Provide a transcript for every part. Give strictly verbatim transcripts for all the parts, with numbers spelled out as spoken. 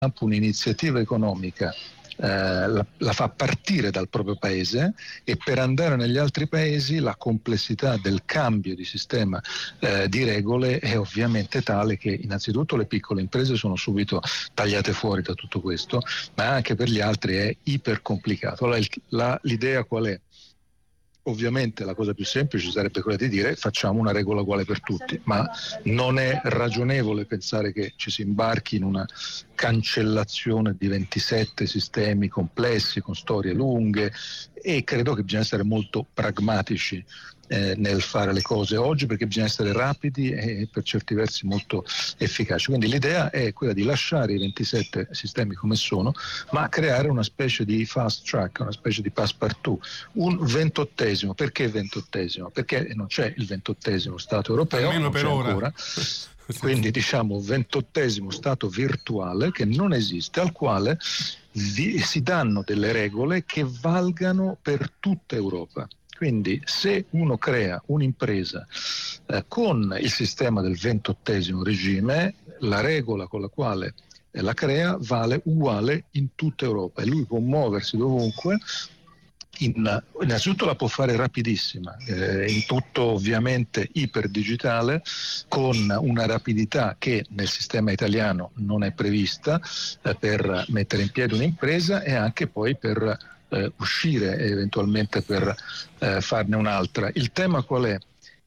un'iniziativa economica eh, la, la fa partire dal proprio paese, e per andare negli altri paesi la complessità del cambio di sistema eh, di regole è ovviamente tale che innanzitutto le piccole imprese sono subito tagliate fuori da tutto questo, ma anche per gli altri è iper complicato. Allora, il, la, l'idea qual è? Ovviamente la cosa più semplice sarebbe quella di dire facciamo una regola uguale per tutti, ma non è ragionevole pensare che ci si imbarchi in una cancellazione di ventisette sistemi complessi con storie lunghe, e credo che bisogna essere molto pragmatici eh, nel fare le cose oggi, perché bisogna essere rapidi e per certi versi molto efficaci. Quindi l'idea è quella di lasciare i ventisette sistemi come sono, ma creare una specie di fast track, una specie di passepartout, un ventottesimo. Perché ventottesimo? Perché non c'è il ventottesimo Stato europeo, almeno non per c'è ora. ancora. Quindi diciamo ventottesimo Stato virtuale che non esiste, al quale vi, si danno delle regole che valgano per tutta Europa. Quindi se uno crea un'impresa eh, con il sistema del ventottesimo regime, la regola con la quale eh, la crea vale uguale in tutta Europa, e lui può muoversi dovunque. In, innanzitutto la può fare rapidissima, eh, in tutto ovviamente iperdigitale, con una rapidità che nel sistema italiano non è prevista eh, per mettere in piedi un'impresa, e anche poi per eh, uscire eventualmente per eh, farne un'altra. Il tema qual è?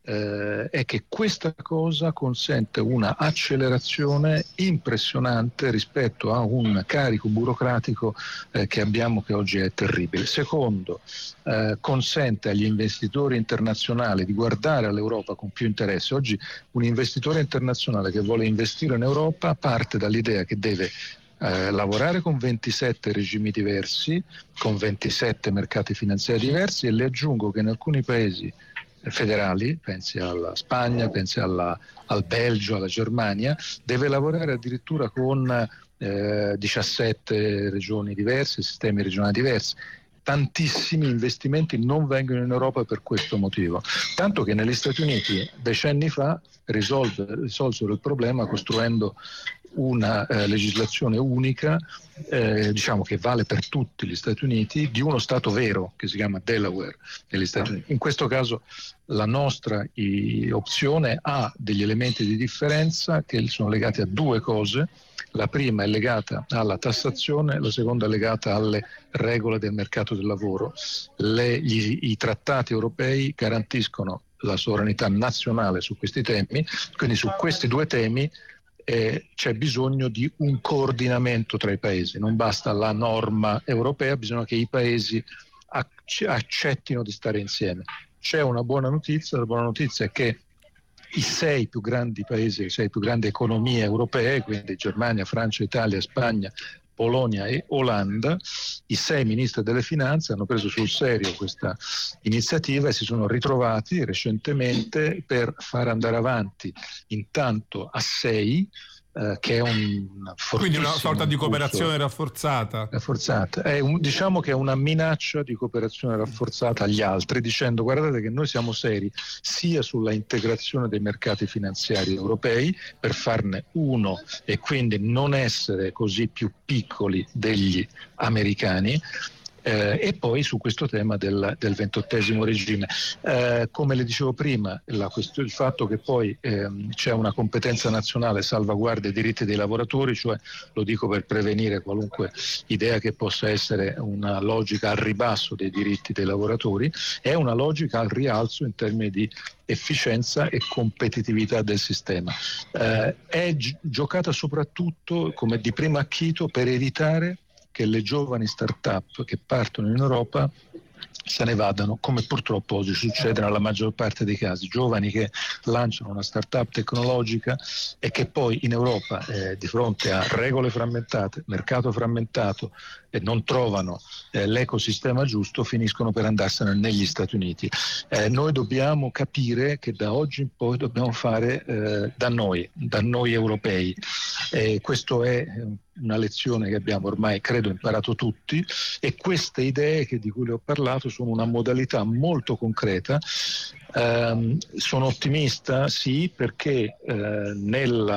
Eh, è che questa cosa consente una accelerazione impressionante rispetto a un carico burocratico eh, che abbiamo, che oggi è terribile. Secondo, eh, consente agli investitori internazionali di guardare all'Europa con più interesse. Oggi un investitore internazionale che vuole investire in Europa parte dall'idea che deve Eh, lavorare con ventisette regimi diversi, con ventisette mercati finanziari diversi, e le aggiungo che in alcuni paesi federali, pensi alla Spagna, pensi alla, al Belgio, alla Germania, deve lavorare addirittura con eh, diciassette regioni diverse, sistemi regionali diversi. Tantissimi investimenti non vengono in Europa per questo motivo, tanto che negli Stati Uniti decenni fa risolve, risolsero il problema costruendo una eh, legislazione unica, eh, diciamo che vale per tutti gli Stati Uniti, di uno Stato vero che si chiama Delaware negli Stati Uniti. In questo caso la nostra i, opzione ha degli elementi di differenza che sono legati a due cose. La prima è legata alla tassazione, la seconda è legata alle regole del mercato del lavoro. Le, gli, I trattati europei garantiscono la sovranità nazionale su questi temi, quindi su questi due temi eh, c'è bisogno di un coordinamento tra i paesi. Non basta la norma europea, bisogna che i paesi ac- accettino di stare insieme. C'è una buona notizia, la buona notizia è che i sei più grandi paesi, le sei più grandi economie europee, quindi Germania, Francia, Italia, Spagna, Polonia e Olanda, i sei ministri delle finanze hanno preso sul serio questa iniziativa e si sono ritrovati recentemente per far andare avanti intanto a sei, eh, che è un fortissimo quindi una sorta di cooperazione impulso, rafforzata. rafforzata. È un, diciamo che è una minaccia di cooperazione rafforzata agli altri, dicendo guardate che noi siamo seri sia sulla integrazione dei mercati finanziari europei per farne uno e quindi non essere così più piccoli degli americani, Eh, e poi su questo tema del, del ventottesimo regime. Eh, come le dicevo prima, la quest- il fatto che poi ehm, c'è una competenza nazionale salvaguardia i diritti dei lavoratori, cioè lo dico per prevenire qualunque idea che possa essere una logica al ribasso dei diritti dei lavoratori, è una logica al rialzo in termini di efficienza e competitività del sistema. Eh, è gi- giocata soprattutto come di primo acchito per evitare che le giovani start-up che partono in Europa se ne vadano, come purtroppo oggi succede nella maggior parte dei casi, giovani che lanciano una start-up tecnologica e che poi in Europa, eh, di fronte a regole frammentate, mercato frammentato, e non trovano eh, l'ecosistema giusto, finiscono per andarsene negli Stati Uniti. Eh, noi dobbiamo capire che da oggi in poi dobbiamo fare eh, da noi, da noi europei. Eh, questo è una lezione che abbiamo ormai, credo, imparato tutti, e queste idee che, di cui le ho parlato sono una modalità molto concreta. Eh, sono ottimista, sì, perché eh, nella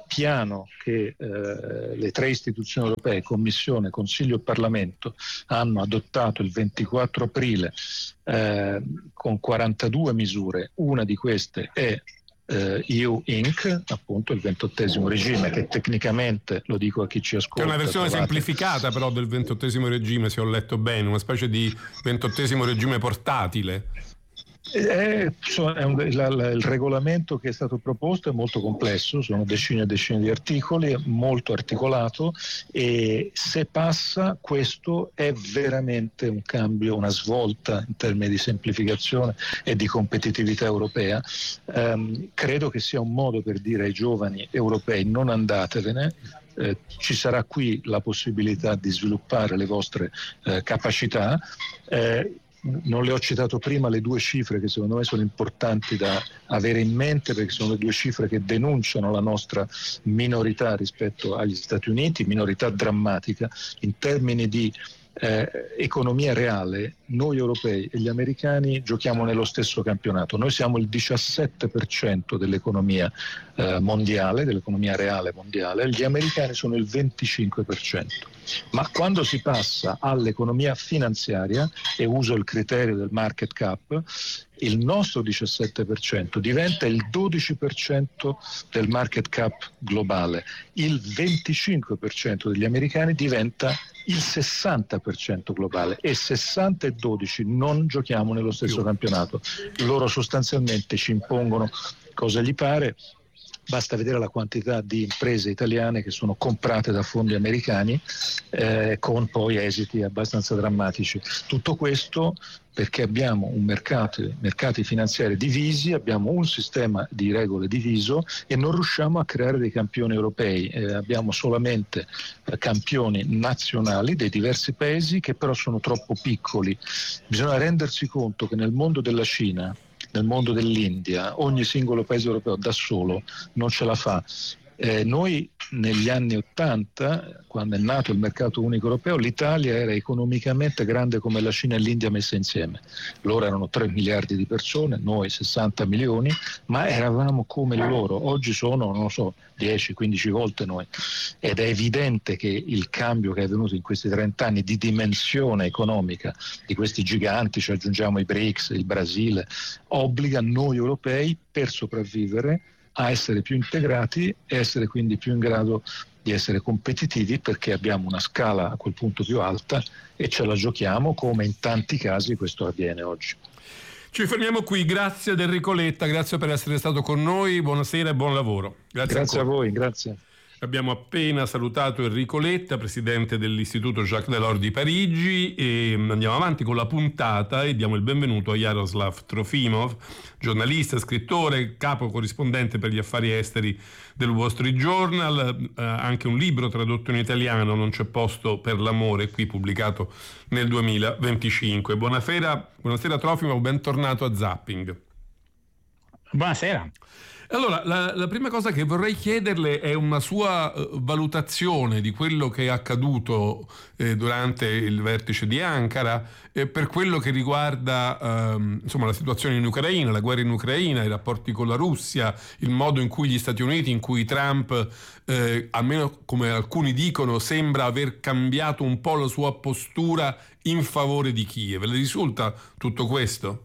piano che eh, le tre istituzioni europee, Commissione, Consiglio e Parlamento, hanno adottato il ventiquattro aprile eh, con quarantadue misure. Una di queste è eh, E U Inc, appunto il ventottesimo regime, che tecnicamente, lo dico a chi ci ascolta, è una versione trovate... semplificata però del ventottesimo regime, se ho letto bene, una specie di ventottesimo regime portatile. È, è un, la, la, il regolamento che è stato proposto è molto complesso, sono decine e decine di articoli, è molto articolato, e se passa questo è veramente un cambio, una svolta in termini di semplificazione e di competitività europea. Um, credo che sia un modo per dire ai giovani europei: non andatevene, eh, ci sarà qui la possibilità di sviluppare le vostre eh, capacità. Eh, Non le ho citato prima le due cifre che secondo me sono importanti da avere in mente, perché sono le due cifre che denunciano la nostra minorità rispetto agli Stati Uniti, minorità drammatica in termini di eh, economia reale. Noi europei e gli americani giochiamo nello stesso campionato, noi siamo il diciassette per cento dell'economia eh, mondiale, dell'economia reale mondiale, gli americani sono il venticinque per cento. Ma quando si passa all'economia finanziaria, e uso il criterio del market cap, il nostro diciassette per cento diventa il dodici per cento del market cap globale, il venticinque per cento degli americani diventa il sessanta per cento globale, e sessanta e dodici non giochiamo nello stesso campionato. Loro sostanzialmente ci impongono cosa gli pare. Basta vedere la quantità di imprese italiane che sono comprate da fondi americani, eh, con poi esiti abbastanza drammatici. Tutto questo perché abbiamo un mercato, mercati finanziari divisi, abbiamo un sistema di regole diviso e non riusciamo a creare dei campioni europei. Eh, abbiamo solamente eh, campioni nazionali dei diversi paesi che però sono troppo piccoli. Bisogna rendersi conto che nel mondo della Cina, nel mondo dell'India, ogni singolo paese europeo da solo non ce la fa. Eh, noi negli anni Ottanta, quando è nato il mercato unico europeo, l'Italia era economicamente grande come la Cina e l'India messe insieme. Loro erano tre miliardi di persone, noi sessanta milioni, ma eravamo come loro. Oggi sono, non lo so, dieci quindici volte noi. Ed è evidente che il cambio che è avvenuto in questi trenta anni di dimensione economica di questi giganti, ci aggiungiamo i BRICS, il Brasile, obbliga noi europei, per sopravvivere, a essere più integrati e essere quindi più in grado di essere competitivi, perché abbiamo una scala a quel punto più alta e ce la giochiamo, come in tanti casi questo avviene oggi. Ci fermiamo qui, grazie ad Enrico Letta, grazie per essere stato con noi, buonasera e buon lavoro. Grazie, grazie a voi, grazie. Abbiamo appena salutato Enrico Letta, presidente dell'Istituto Jacques Delors di Parigi, e andiamo avanti con la puntata e diamo il benvenuto a Jaroslav Trofimov, giornalista, scrittore, capo corrispondente per gli affari esteri del Wall Street Journal, eh, anche un libro tradotto in italiano, Non c'è posto per l'amore, qui pubblicato nel duemilaventicinque. Buonasera, buonasera Trofimov, bentornato a Zapping. Buonasera. Allora, la, la prima cosa che vorrei chiederle è una sua uh, valutazione di quello che è accaduto eh, durante il vertice di Ankara, eh, per quello che riguarda um, insomma, la situazione in Ucraina, la guerra in Ucraina, i rapporti con la Russia, il modo in cui gli Stati Uniti, in cui Trump, eh, almeno come alcuni dicono, sembra aver cambiato un po' la sua postura in favore di Kiev. Le risulta tutto questo?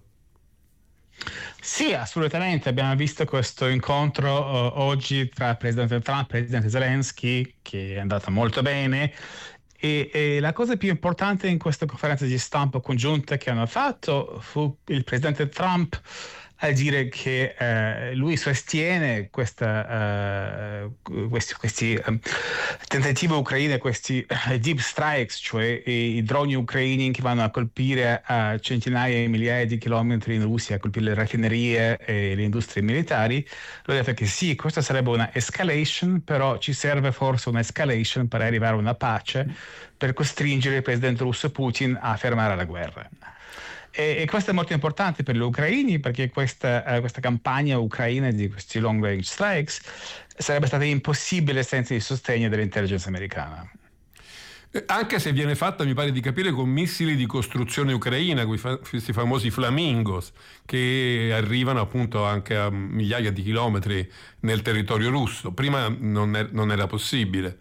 Sì, assolutamente. Abbiamo visto questo incontro uh, oggi tra il presidente Trump e il presidente Zelensky, che è andata molto bene. E, e la cosa più importante in questa conferenza di stampa congiunta che hanno fatto fu il presidente Trump a dire che eh, lui sostiene questa, uh, questi, questi um, tentativi ucraini, questi uh, deep strikes, cioè i, i droni ucraini che vanno a colpire a centinaia di migliaia di chilometri in Russia, a colpire le raffinerie e le industrie militari. Lui ha detto che sì, questa sarebbe una escalation, però ci serve forse una escalation per arrivare a una pace, per costringere il presidente russo Putin a fermare la guerra. E, e questo è molto importante per gli ucraini, perché questa, uh, questa campagna ucraina di questi long range strikes sarebbe stata impossibile senza il sostegno dell'intelligence americana. Anche se viene fatta, mi pare di capire, con missili di costruzione ucraina, questi famosi Flamingos, che arrivano appunto anche a migliaia di chilometri nel territorio russo. Prima non, è, non era possibile.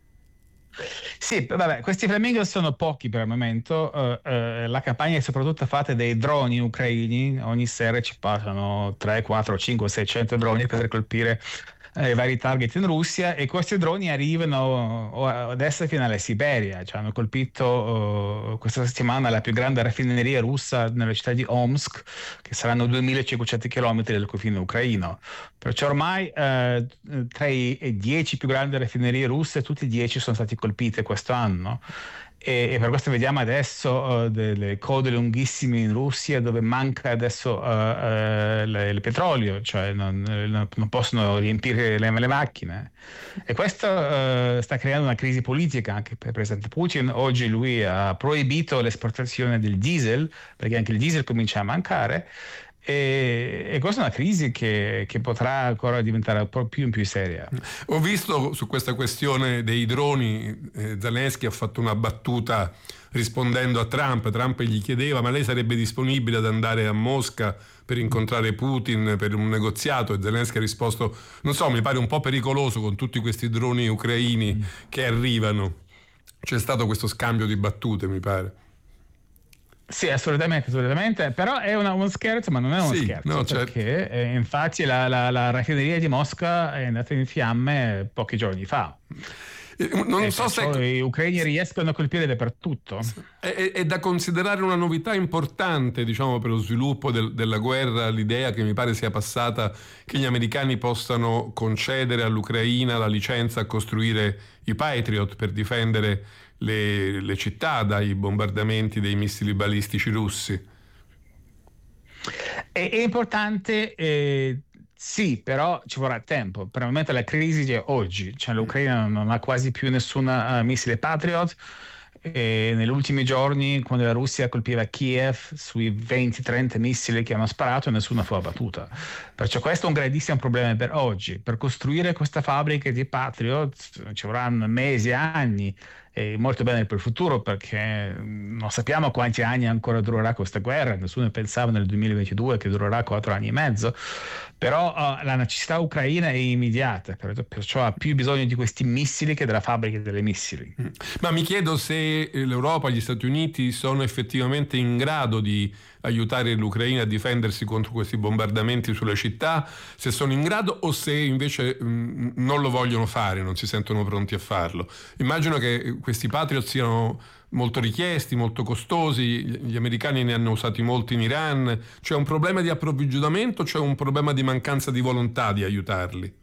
Sì, vabbè, questi Flamingos sono pochi per il momento. Uh, uh, la campagna è soprattutto fatta dei droni ucraini. Ogni sera ci passano tre, quattro, cinque, seicento droni per colpire i vari target in Russia, e questi droni arrivano adesso fino alla Siberia. Cioè, hanno colpito uh, questa settimana la più grande raffineria russa nella città di Omsk, che saranno duemilacinquecento chilometri dal confine ucraino. Perciò ormai uh, tra i dieci più grandi raffinerie russe, tutti e dieci sono stati colpite questo anno. E, e per questo vediamo adesso uh, delle code lunghissime in Russia, dove manca adesso uh, uh, le, il petrolio, cioè non, non possono riempire le, le macchine, e questo uh, sta creando una crisi politica anche per il presidente Putin. Oggi lui ha proibito l'esportazione del diesel, perché anche il diesel comincia a mancare. E, e questa è una crisi che, che potrà ancora diventare un po' più in più seria. Ho visto su questa questione dei droni, eh, Zelensky ha fatto una battuta rispondendo a Trump. Trump gli chiedeva: ma lei sarebbe disponibile ad andare a Mosca per incontrare Putin per un negoziato? E Zelensky ha risposto: non so, mi pare un po' pericoloso con tutti questi droni ucraini che arrivano. C'è stato questo scambio di battute, mi pare. Sì, assolutamente, assolutamente, però è una, uno scherzo, ma non è uno sì, scherzo, no, perché certo. eh, infatti la, la, la raffineria di Mosca è andata in fiamme pochi giorni fa. Non e so se gli ucraini riescono a colpire dappertutto. È, è da considerare una novità importante, diciamo, per lo sviluppo del, della guerra, l'idea che mi pare sia passata che gli americani possano concedere all'Ucraina la licenza a costruire i Patriot per difendere le, le città dai bombardamenti dei missili balistici russi. È, è importante, eh, sì, però ci vorrà tempo. Per il momento la crisi è oggi, cioè l'Ucraina non ha quasi più nessuna uh, missile Patriot. E negli ultimi giorni, quando la Russia colpiva Kiev, sui venti trenta missili che hanno sparato, nessuna fu abbattuta. Perciò questo è un grandissimo problema per oggi. Per costruire questa fabbrica di Patriot ci vorranno mesi, anni, e molto bene per il futuro, perché non sappiamo quanti anni ancora durerà questa guerra. Nessuno pensava nel duemilaventidue che durerà quattro anni e mezzo, però uh, la necessità ucraina è immediata, perciò ha più bisogno di questi missili che della fabbrica delle missili. Ma mi chiedo se l'Europa e gli Stati Uniti sono effettivamente in grado di aiutare l'Ucraina a difendersi contro questi bombardamenti sulle città, se sono in grado o se invece mh, non lo vogliono fare, non si sentono pronti a farlo. Immagino che questi Patriot siano molto richiesti, molto costosi, gli americani ne hanno usati molti in Iran. C'è un problema di approvvigionamento, c'è un problema di mancanza di volontà di aiutarli?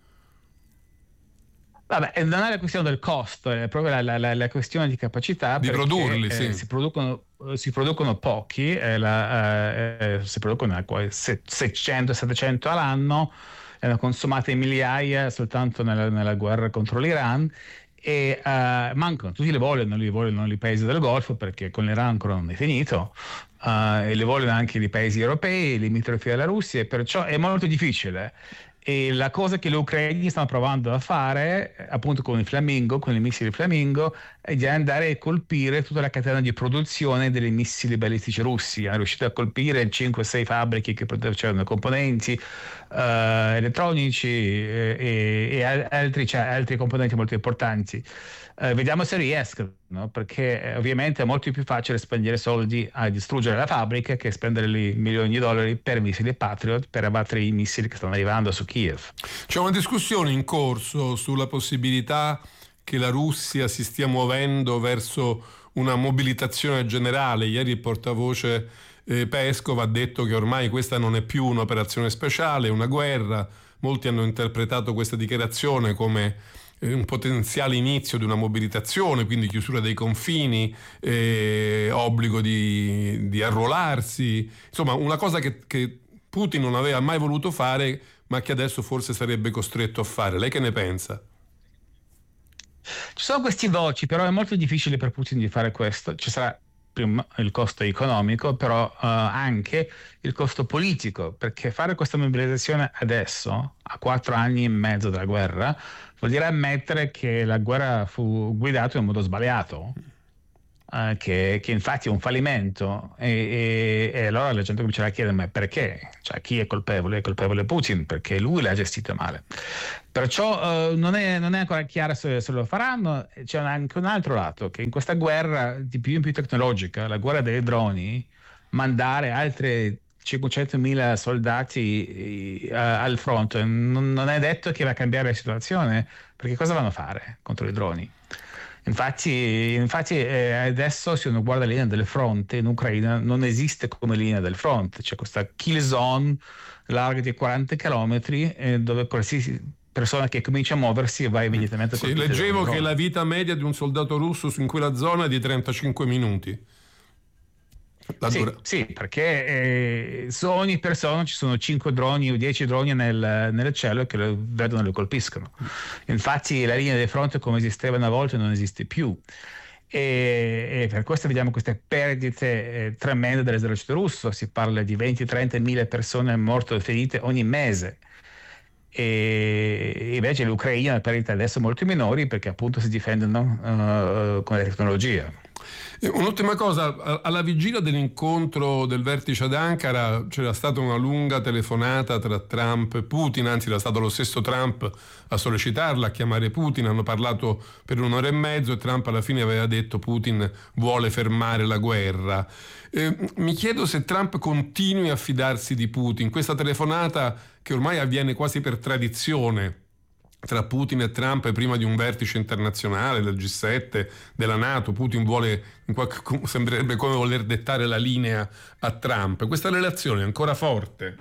Vabbè, non è la questione del costo, è proprio la, la, la questione di capacità di perché, produrli, eh, sì. si producono si producono pochi, eh, la, eh, si producono seicento settecento all'anno, hanno consumato migliaia soltanto nella, nella guerra contro l'Iran, e uh, mancano, tutti li vogliono, li vogliono i paesi del Golfo, perché con l'Iran ancora non è finito, uh, e li vogliono anche i paesi europei, limitrofi alla Russia, e perciò è molto difficile. E la cosa che gli ucraini stanno provando a fare, appunto con il Flamingo, con i missili Flamingo, è di andare a colpire tutta la catena di produzione dei missili balistici russi. Hanno riuscito a colpire cinque sei fabbriche che producevano componenti uh, elettronici e, e, e altri, cioè, altri componenti molto importanti. Uh, vediamo se riescono, no? Perché ovviamente è molto più facile spendere soldi a distruggere la fabbrica che spendere lì milioni di dollari per missili Patriot per abbattere i missili che stanno arrivando su Kiev. C'è una discussione in corso sulla possibilità che la Russia si stia muovendo verso una mobilitazione generale. Ieri il portavoce eh, Peskov ha detto che ormai questa non è più un'operazione speciale, è una guerra. Molti hanno interpretato questa dichiarazione come un potenziale inizio di una mobilitazione, quindi chiusura dei confini, eh, obbligo di, di arruolarsi, insomma una cosa che, che Putin non aveva mai voluto fare, ma che adesso forse sarebbe costretto a fare. Lei che ne pensa? Ci sono questi voci, però è molto difficile per Putin di fare questo. Ci sarà prima il costo economico, però uh, anche il costo politico, perché fare questa mobilitazione adesso, a quattro anni e mezzo dalla guerra, vuol dire ammettere che la guerra fu guidata in modo sbagliato. uh, che, che infatti è un fallimento, e, e, e allora la gente comincerà a chiedere: ma perché? Cioè, chi è colpevole? È colpevole Putin, perché lui l'ha gestito male. Perciò uh, non, è, non è ancora chiaro se, se lo faranno. C'è anche un altro lato, che in questa guerra di più in più tecnologica, la guerra dei droni, mandare altre cinquecentomila soldati uh, al fronte non, non è detto che va a cambiare la situazione, perché cosa vanno a fare contro i droni? Infatti, infatti eh, adesso, se uno guarda la linea del fronte in Ucraina, non esiste come linea del fronte, c'è questa kill zone larga di quaranta chilometri, eh, dove qualsiasi persona che comincia a muoversi va immediatamente a sì, leggevo che la vita media di un soldato russo in quella zona è di trentacinque minuti. Sì, sì, perché eh, su ogni persona ci sono cinque droni o dieci droni nel, nel cielo che lo vedono e lo colpiscono. Infatti la linea di fronte come esisteva una volta non esiste più, e, e per questo vediamo queste perdite eh, tremende dell'esercito russo. Si parla di venti trenta mila persone morte o ferite ogni mese, e invece l'Ucraina ha perdite adesso molto minori, perché appunto si difendono uh, con la tecnologia. Un'ultima cosa, alla vigilia dell'incontro del vertice ad Ankara c'era stata una lunga telefonata tra Trump e Putin, anzi era stato lo stesso Trump a sollecitarla, a chiamare Putin, hanno parlato per un'ora e mezzo e Trump alla fine aveva detto: Putin vuole fermare la guerra. Eh, mi chiedo se Trump continui a fidarsi di Putin, questa telefonata che ormai avviene quasi per tradizione tra Putin e Trump prima di un vertice internazionale del G sette, della NATO. Putin vuole, in qualche, sembrerebbe come voler dettare la linea a Trump. Questa relazione è ancora forte?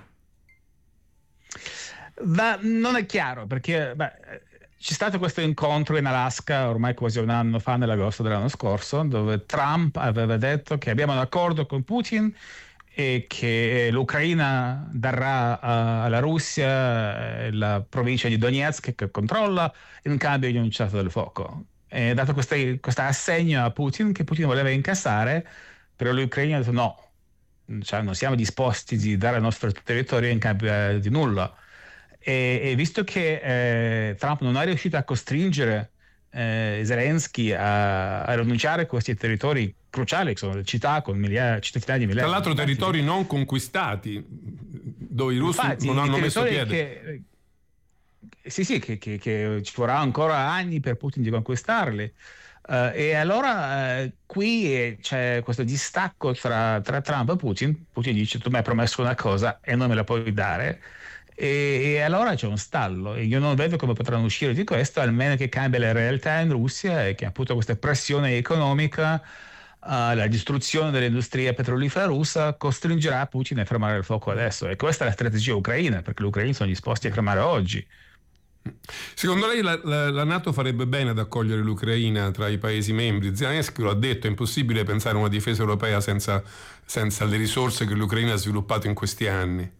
Ma non è chiaro, perché beh, c'è stato questo incontro in Alaska ormai quasi un anno fa, nell'agosto dell'anno scorso, dove Trump aveva detto che abbiamo un accordo con Putin e che l'Ucraina darà alla Russia la provincia di Donetsk che controlla in cambio di un cessate del fuoco. E dato questo assegno a Putin, che Putin voleva incassare, però l'Ucraina ha detto no, cioè non siamo disposti a dare il nostro territorio in cambio di nulla. E, e visto che eh, Trump non è riuscito a costringere eh, Zelensky a, a rinunciare a questi territori cruciali, che sono le città con migliaia, centinaia di migliaia. Tra l'altro territori non conquistati, dove i russi infatti, non hanno messo piede. Che, sì, sì, che, che, che ci vorrà ancora anni per Putin di conquistarli. Uh, e allora uh, qui c'è questo distacco tra, tra Trump e Putin. Putin dice: tu mi hai promesso una cosa e non me la puoi dare. E, e allora c'è un stallo, e io non vedo come potranno uscire di questo, almeno che cambia la realtà in Russia e che appunto questa pressione economica, Uh, la distruzione dell'industria petrolifera russa costringerà Putin a fermare il fuoco adesso, e questa è la strategia ucraina, perché gli ucraini sono disposti a fermare oggi. Secondo lei la, la, la NATO farebbe bene ad accogliere l'Ucraina tra i paesi membri? Zelensky lo ha detto: è impossibile pensare a una difesa europea senza, senza le risorse che l'Ucraina ha sviluppato in questi anni.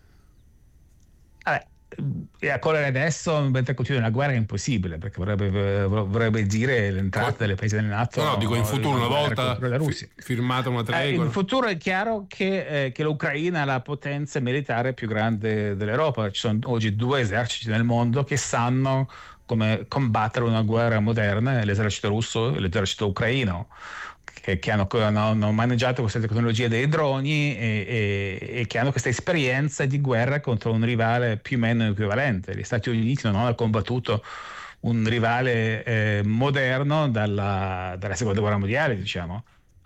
Vabbè, e accogliere adesso mentre continua la guerra è impossibile, perché vorrebbe, vorrebbe dire l'entrata delle paesi del NATO. No, no, dico in futuro, una volta fi, firmata una tregua. Eh, in futuro è chiaro che, eh, che l'Ucraina è la potenza militare più grande dell'Europa. Ci sono oggi due eserciti nel mondo che sanno come combattere una guerra moderna: l'esercito russo e l'esercito ucraino, che, che hanno, hanno maneggiato questa tecnologia dei droni e, e, e che hanno questa esperienza di guerra contro un rivale più o meno equivalente. Gli Stati Uniti non hanno combattuto un rivale eh, moderno dalla, dalla seconda guerra mondiale, diciamo.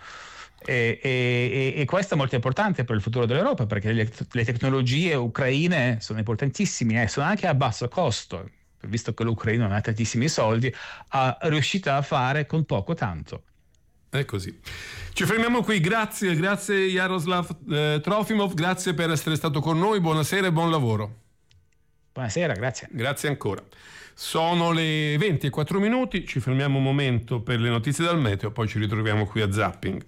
E, e, e questo è molto importante per il futuro dell'Europa, perché le, le tecnologie ucraine sono importantissime e sono anche a basso costo, visto che l'Ucraina non ha tantissimi soldi, è riuscita a fare con poco tanto. È così. Ci fermiamo qui. Grazie, grazie Jaroslav eh, Trofimov, grazie per essere stato con noi. Buonasera e buon lavoro. Buonasera, grazie. Grazie ancora. Sono le venti e quattro minuti, ci fermiamo un momento per le notizie dal meteo, poi ci ritroviamo qui a Zapping.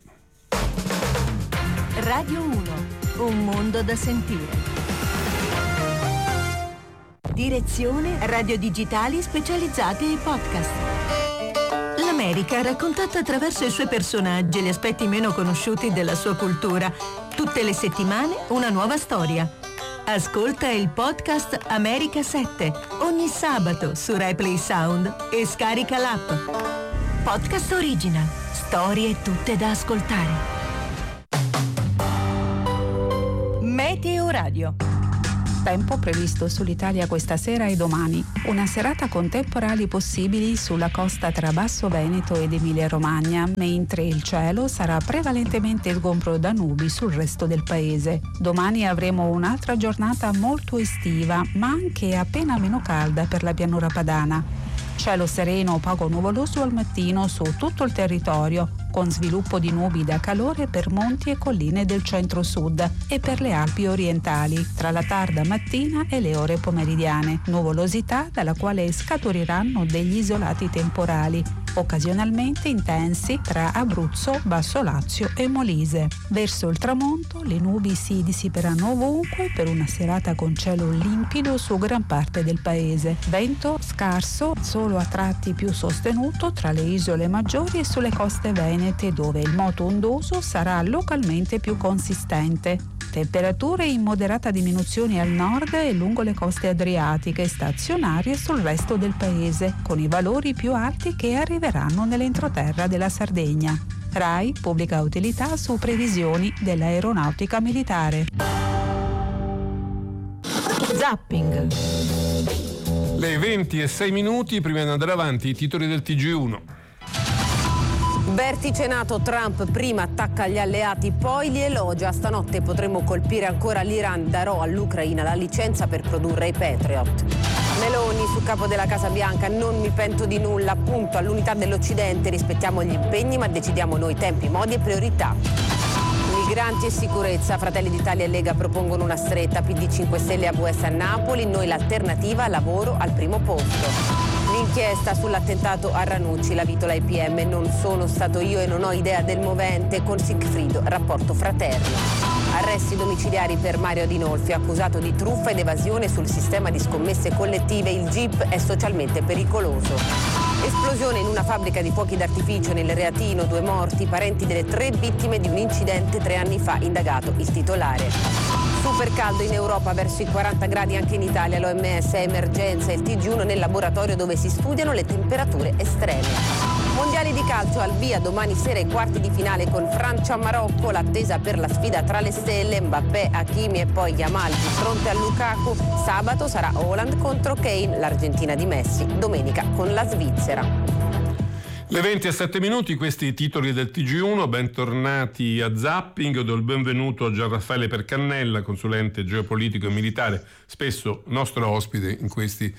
Radio uno, un mondo da sentire. Direzione Radio Digitali specializzate ai podcast. L'America raccontata attraverso i suoi personaggi e gli aspetti meno conosciuti della sua cultura. Tutte le settimane una nuova storia. Ascolta il podcast America sette ogni sabato su RaiPlay Sound e scarica l'app. Podcast Original. Storie tutte da ascoltare. Meteo Radio. Tempo previsto sull'Italia questa sera e domani. Una serata con temporali possibili sulla costa tra Basso Veneto ed Emilia-Romagna, mentre il cielo sarà prevalentemente sgombro da nubi sul resto del paese. Domani avremo un'altra giornata molto estiva, ma anche appena meno calda per la pianura padana. Cielo sereno o poco nuvoloso al mattino su tutto il territorio, con sviluppo di nubi da calore per monti e colline del centro-sud e per le Alpi orientali, tra la tarda mattina e le ore pomeridiane. Nuvolosità dalla quale scaturiranno degli isolati temporali, occasionalmente intensi tra Abruzzo, Basso Lazio e Molise. Verso il tramonto le nubi si dissiperanno ovunque per una serata con cielo limpido su gran parte del paese. Vento scarso, solo a tratti più sostenuto tra le isole maggiori e sulle coste venete, dove il moto ondoso sarà localmente più consistente. Temperature in moderata diminuzione al nord e lungo le coste adriatiche, stazionarie sul resto del paese, con i valori più alti che arriveranno nell'entroterra della Sardegna. RAI pubblica utilità su previsioni dell'aeronautica militare. Zapping. Le venti e sei minuti prima di andare avanti, i titoli del T G uno. Vertice NATO, Trump prima attacca gli alleati, poi li elogia. Stanotte potremmo colpire ancora l'Iran, darò all'Ucraina la licenza per produrre i Patriot. Meloni sul capo della Casa Bianca, non mi pento di nulla, appunto all'unità dell'Occidente, rispettiamo gli impegni ma decidiamo noi tempi, modi e priorità. Migranti e sicurezza, Fratelli d'Italia e Lega propongono una stretta, P D cinque Stelle a V S a Napoli, noi l'alternativa, lavoro al primo posto. L'inchiesta sull'attentato a Ranucci, la vitola I P M, non sono stato io e non ho idea del movente, con Sigfrido, rapporto fraterno. Arresti domiciliari per Mario Adinolfi, accusato di truffa ed evasione sul sistema di scommesse collettive, il G I P è socialmente pericoloso. Esplosione in una fabbrica di fuochi d'artificio nel Reatino, due morti, parenti delle tre vittime di un incidente tre anni fa, indagato il titolare. Super caldo in Europa, verso i quaranta gradi anche in Italia, l'O M S è emergenza, il T G uno nel laboratorio dove si studiano le temperature estreme. Mondiali di calcio al via domani sera i quarti di finale con Francia-Marocco, l'attesa per la sfida tra le stelle, Mbappé, Hakimi e poi Yamal di fronte a Lukaku. Sabato sarà Haaland contro Kane, l'Argentina di Messi, domenica con la Svizzera. Le venti e sette minuti, questi i titoli del T G uno, bentornati a Zapping, do il benvenuto a Gianraffaele Percannella, consulente geopolitico e militare, spesso nostro ospite in questi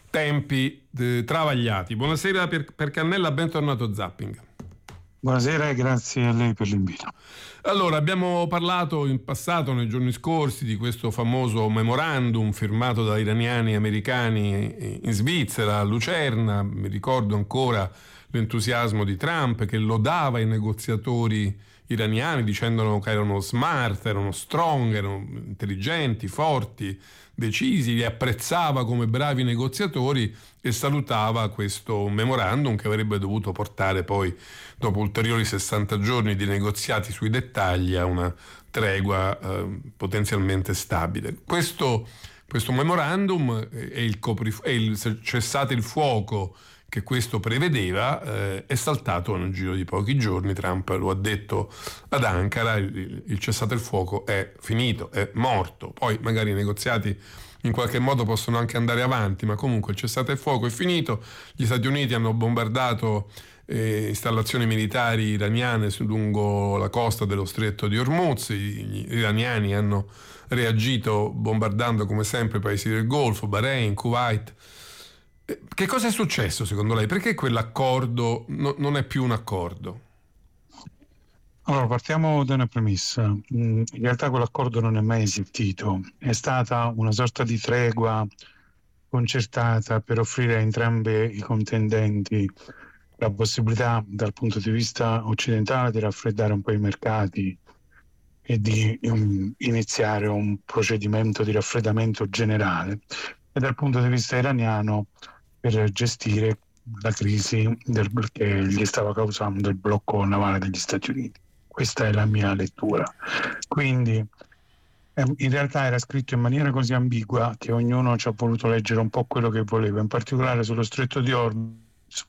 tempi eh, travagliati. Buonasera per, Percannella, bentornato a Zapping. Buonasera e grazie a lei per l'invito. Allora, abbiamo parlato in passato, nei giorni scorsi, di questo famoso memorandum firmato da iraniani e americani in Svizzera, a Lucerna. Mi ricordo ancora l'entusiasmo di Trump che lodava i negoziatori iraniani dicendo che erano smart, erano strong, erano intelligenti, forti, decisi, li apprezzava come bravi negoziatori e salutava questo memorandum che avrebbe dovuto portare poi, dopo ulteriori sessanta giorni di negoziati sui dettagli, a una tregua eh, potenzialmente stabile. Questo, questo memorandum e il, copri, e il cessate il fuoco che questo prevedeva eh, è saltato nel giro di pochi giorni. Trump lo ha detto ad Ankara, il, il cessate il fuoco è finito, è morto. Poi magari i negoziati in qualche modo possono anche andare avanti, ma comunque il cessate il fuoco è finito. Gli Stati Uniti hanno bombardato eh, installazioni militari iraniane su, lungo la costa dello stretto di Hormuz. Gli iraniani hanno reagito bombardando come sempre i paesi del Golfo, Bahrain, Kuwait. Che cosa è successo secondo lei? Perché quell'accordo no, non è più un accordo? Allora, partiamo da una premessa. In realtà quell'accordo non è mai esistito. È stata una sorta di tregua concertata per offrire a entrambi i contendenti la possibilità, dal punto di vista occidentale, di raffreddare un po' i mercati e di um, iniziare un procedimento di raffreddamento generale, e dal punto di vista iraniano per gestire la crisi del, che gli stava causando il blocco navale degli Stati Uniti. Questa è la mia lettura. Quindi eh, in realtà era scritto in maniera così ambigua che ognuno ci ha voluto leggere un po' quello che voleva, in particolare sullo stretto di Hormuz.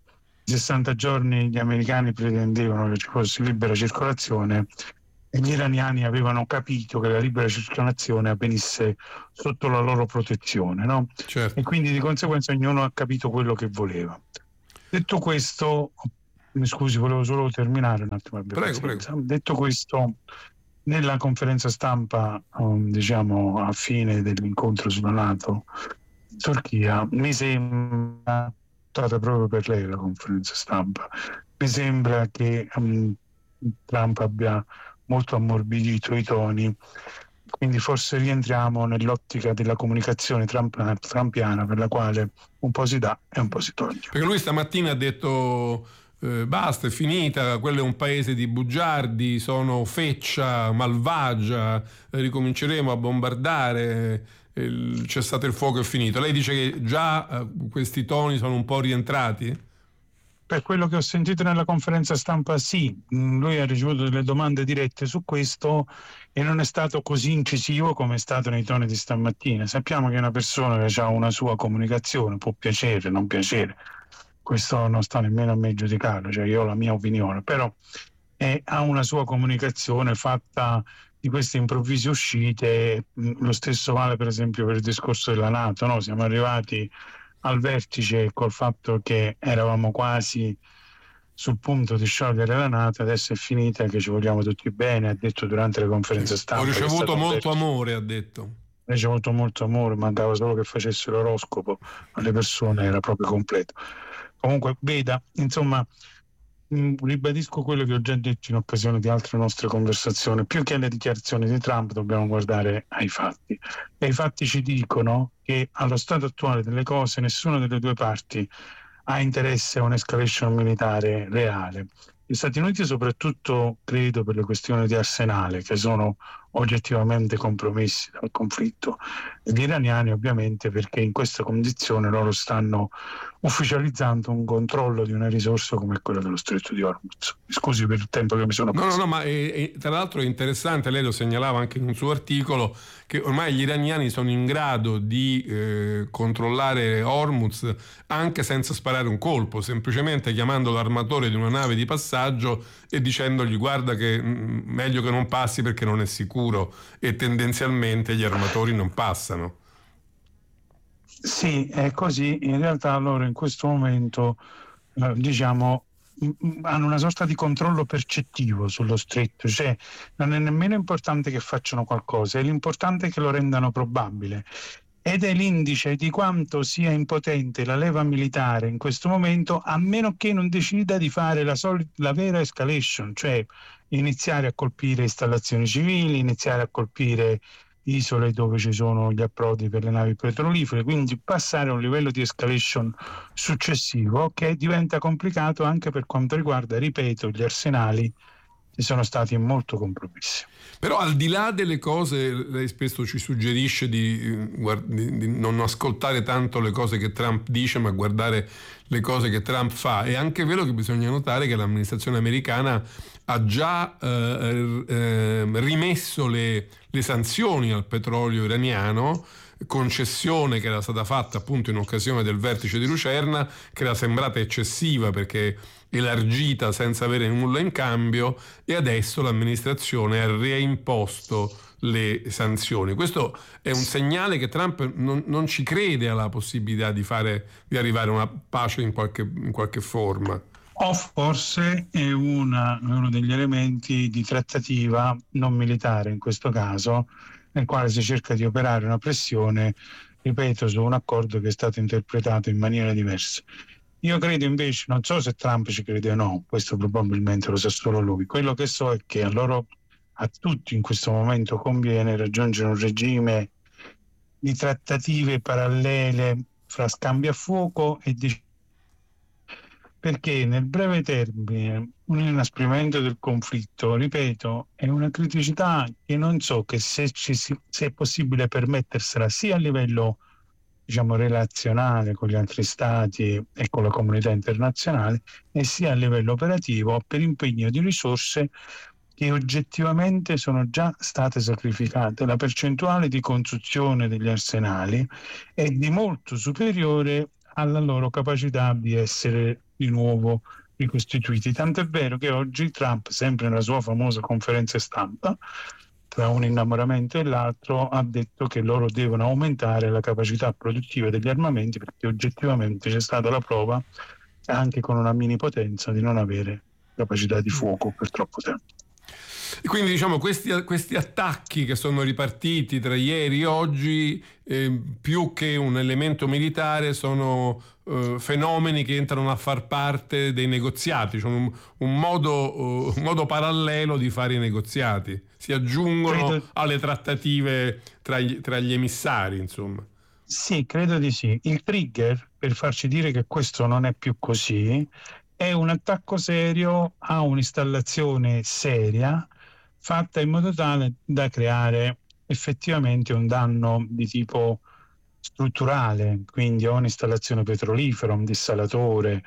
sessanta giorni gli americani pretendevano che ci fosse libera circolazione e gli iraniani avevano capito che la libera circolazione avvenisse sotto la loro protezione, no? Certo. E quindi di conseguenza ognuno ha capito quello che voleva. Detto questo, mi scusi, volevo solo terminare un attimo. Prego, prego. Detto questo, nella conferenza stampa, um, diciamo a fine dell'incontro sulla NATO in Turchia, mi sembra stata proprio per lei la conferenza stampa, mi sembra che um, Trump abbia molto ammorbidito i toni, quindi forse rientriamo nell'ottica della comunicazione trump- trumpiana, per la quale un po' si dà e un po' si toglie. Perché lui stamattina ha detto eh, basta, è finita, quello è un paese di bugiardi, sono feccia malvagia, eh, ricominceremo a bombardare, il, c'è stato il fuoco, è finito. Lei dice che già eh, questi toni sono un po' rientrati? Per quello che ho sentito nella conferenza stampa, sì, lui ha ricevuto delle domande dirette su questo e non è stato così incisivo come è stato nei toni di stamattina. Sappiamo che è una persona che ha una sua comunicazione, può piacere, non piacere, questo non sta nemmeno a me giudicarlo, cioè io ho la mia opinione, però eh, ha una sua comunicazione fatta di queste improvvise uscite. Lo stesso vale per esempio per il discorso della NATO, no? Siamo arrivati al vertice col fatto che eravamo quasi sul punto di sciogliere la NATO, adesso è finita, che ci vogliamo tutti bene, ha detto durante le conferenze stampa. Ho ricevuto molto vertice. amore, ha detto. Ho ricevuto molto amore, mancava solo che facesse l'oroscopo alle persone, era proprio completo. Comunque, veda, insomma, mh, ribadisco quello che ho già detto in occasione di altre nostre conversazioni, più che alle dichiarazioni di Trump dobbiamo guardare ai fatti, e i fatti ci dicono che allo stato attuale delle cose nessuna delle due parti ha interesse a un'escalation militare reale. Gli Stati Uniti soprattutto, credo, per le questioni di arsenale, che sono oggettivamente compromessi dal conflitto, e gli iraniani ovviamente perché in questa condizione loro stanno ufficializzando un controllo di una risorsa come quella dello Stretto di Hormuz. Scusi per il tempo che mi sono preso. No, no, no, ma è, è, tra l'altro è interessante, lei lo segnalava anche in un suo articolo, che ormai gli iraniani sono in grado di eh, controllare Hormuz anche senza sparare un colpo, semplicemente chiamando l'armatore di una nave di passaggio e dicendogli guarda che mh, meglio che non passi perché non è sicuro, e tendenzialmente gli armatori non passano. Sì, è così. In realtà loro in questo momento eh, diciamo hanno una sorta di controllo percettivo sullo stretto, cioè non è nemmeno importante che facciano qualcosa, è l'importante che lo rendano probabile, ed è l'indice di quanto sia impotente la leva militare in questo momento, a meno che non decida di fare la, soli- la vera escalation, cioè iniziare a colpire installazioni civili, iniziare a colpire isole dove ci sono gli approdi per le navi petrolifere, quindi passare a un livello di escalation successivo che diventa complicato anche per quanto riguarda, ripeto, gli arsenali che sono stati molto compromessi. Però al di là delle cose, lei spesso ci suggerisce di, di, di non ascoltare tanto le cose che Trump dice, ma guardare le cose che Trump fa. È anche vero che bisogna notare che l'amministrazione americana ha già eh, eh, rimesso le, le sanzioni al petrolio iraniano, concessione che era stata fatta appunto in occasione del vertice di Lucerna, che era sembrata eccessiva perché elargita senza avere nulla in cambio, e adesso l'amministrazione ha reimposto le sanzioni. Questo è un segnale che Trump non, non ci crede alla possibilità di fare, di arrivare a una pace in qualche, in qualche forma. O forse è una, uno degli elementi di trattativa non militare in questo caso, nel quale si cerca di operare una pressione, ripeto, su un accordo che è stato interpretato in maniera diversa. Io credo invece, non so se Trump ci crede o no, questo probabilmente lo sa solo lui, quello che so è che a loro, a tutti in questo momento conviene raggiungere un regime di trattative parallele fra scambi a fuoco e di... perché nel breve termine un inasprimento del conflitto, ripeto, è una criticità che non so che se, ci si, se è possibile permettersela sia a livello, diciamo, relazionale con gli altri stati e con la comunità internazionale, e sia a livello operativo per impegno di risorse che oggettivamente sono già state sacrificate. La percentuale di costruzione degli arsenali è di molto superiore alla loro capacità di essere di nuovo ricostituiti. Tant'è vero che oggi Trump, sempre nella sua famosa conferenza stampa, tra un innamoramento e l'altro, ha detto che loro devono aumentare la capacità produttiva degli armamenti, perché oggettivamente c'è stata la prova, anche con una mini potenza, di non avere capacità di fuoco per troppo tempo. E quindi diciamo questi, questi attacchi che sono ripartiti tra ieri e oggi, eh, più che un elemento militare, sono eh, fenomeni che entrano a far parte dei negoziati, cioè un, un, modo, uh, un modo parallelo di fare i negoziati, si aggiungono credo... alle trattative tra gli, tra gli emissari, insomma. Sì, credo di sì. Il trigger per farci dire che questo non è più così è un attacco serio a un'installazione seria, fatta in modo tale da creare effettivamente un danno di tipo strutturale, quindi o un'installazione petrolifera, un dissalatore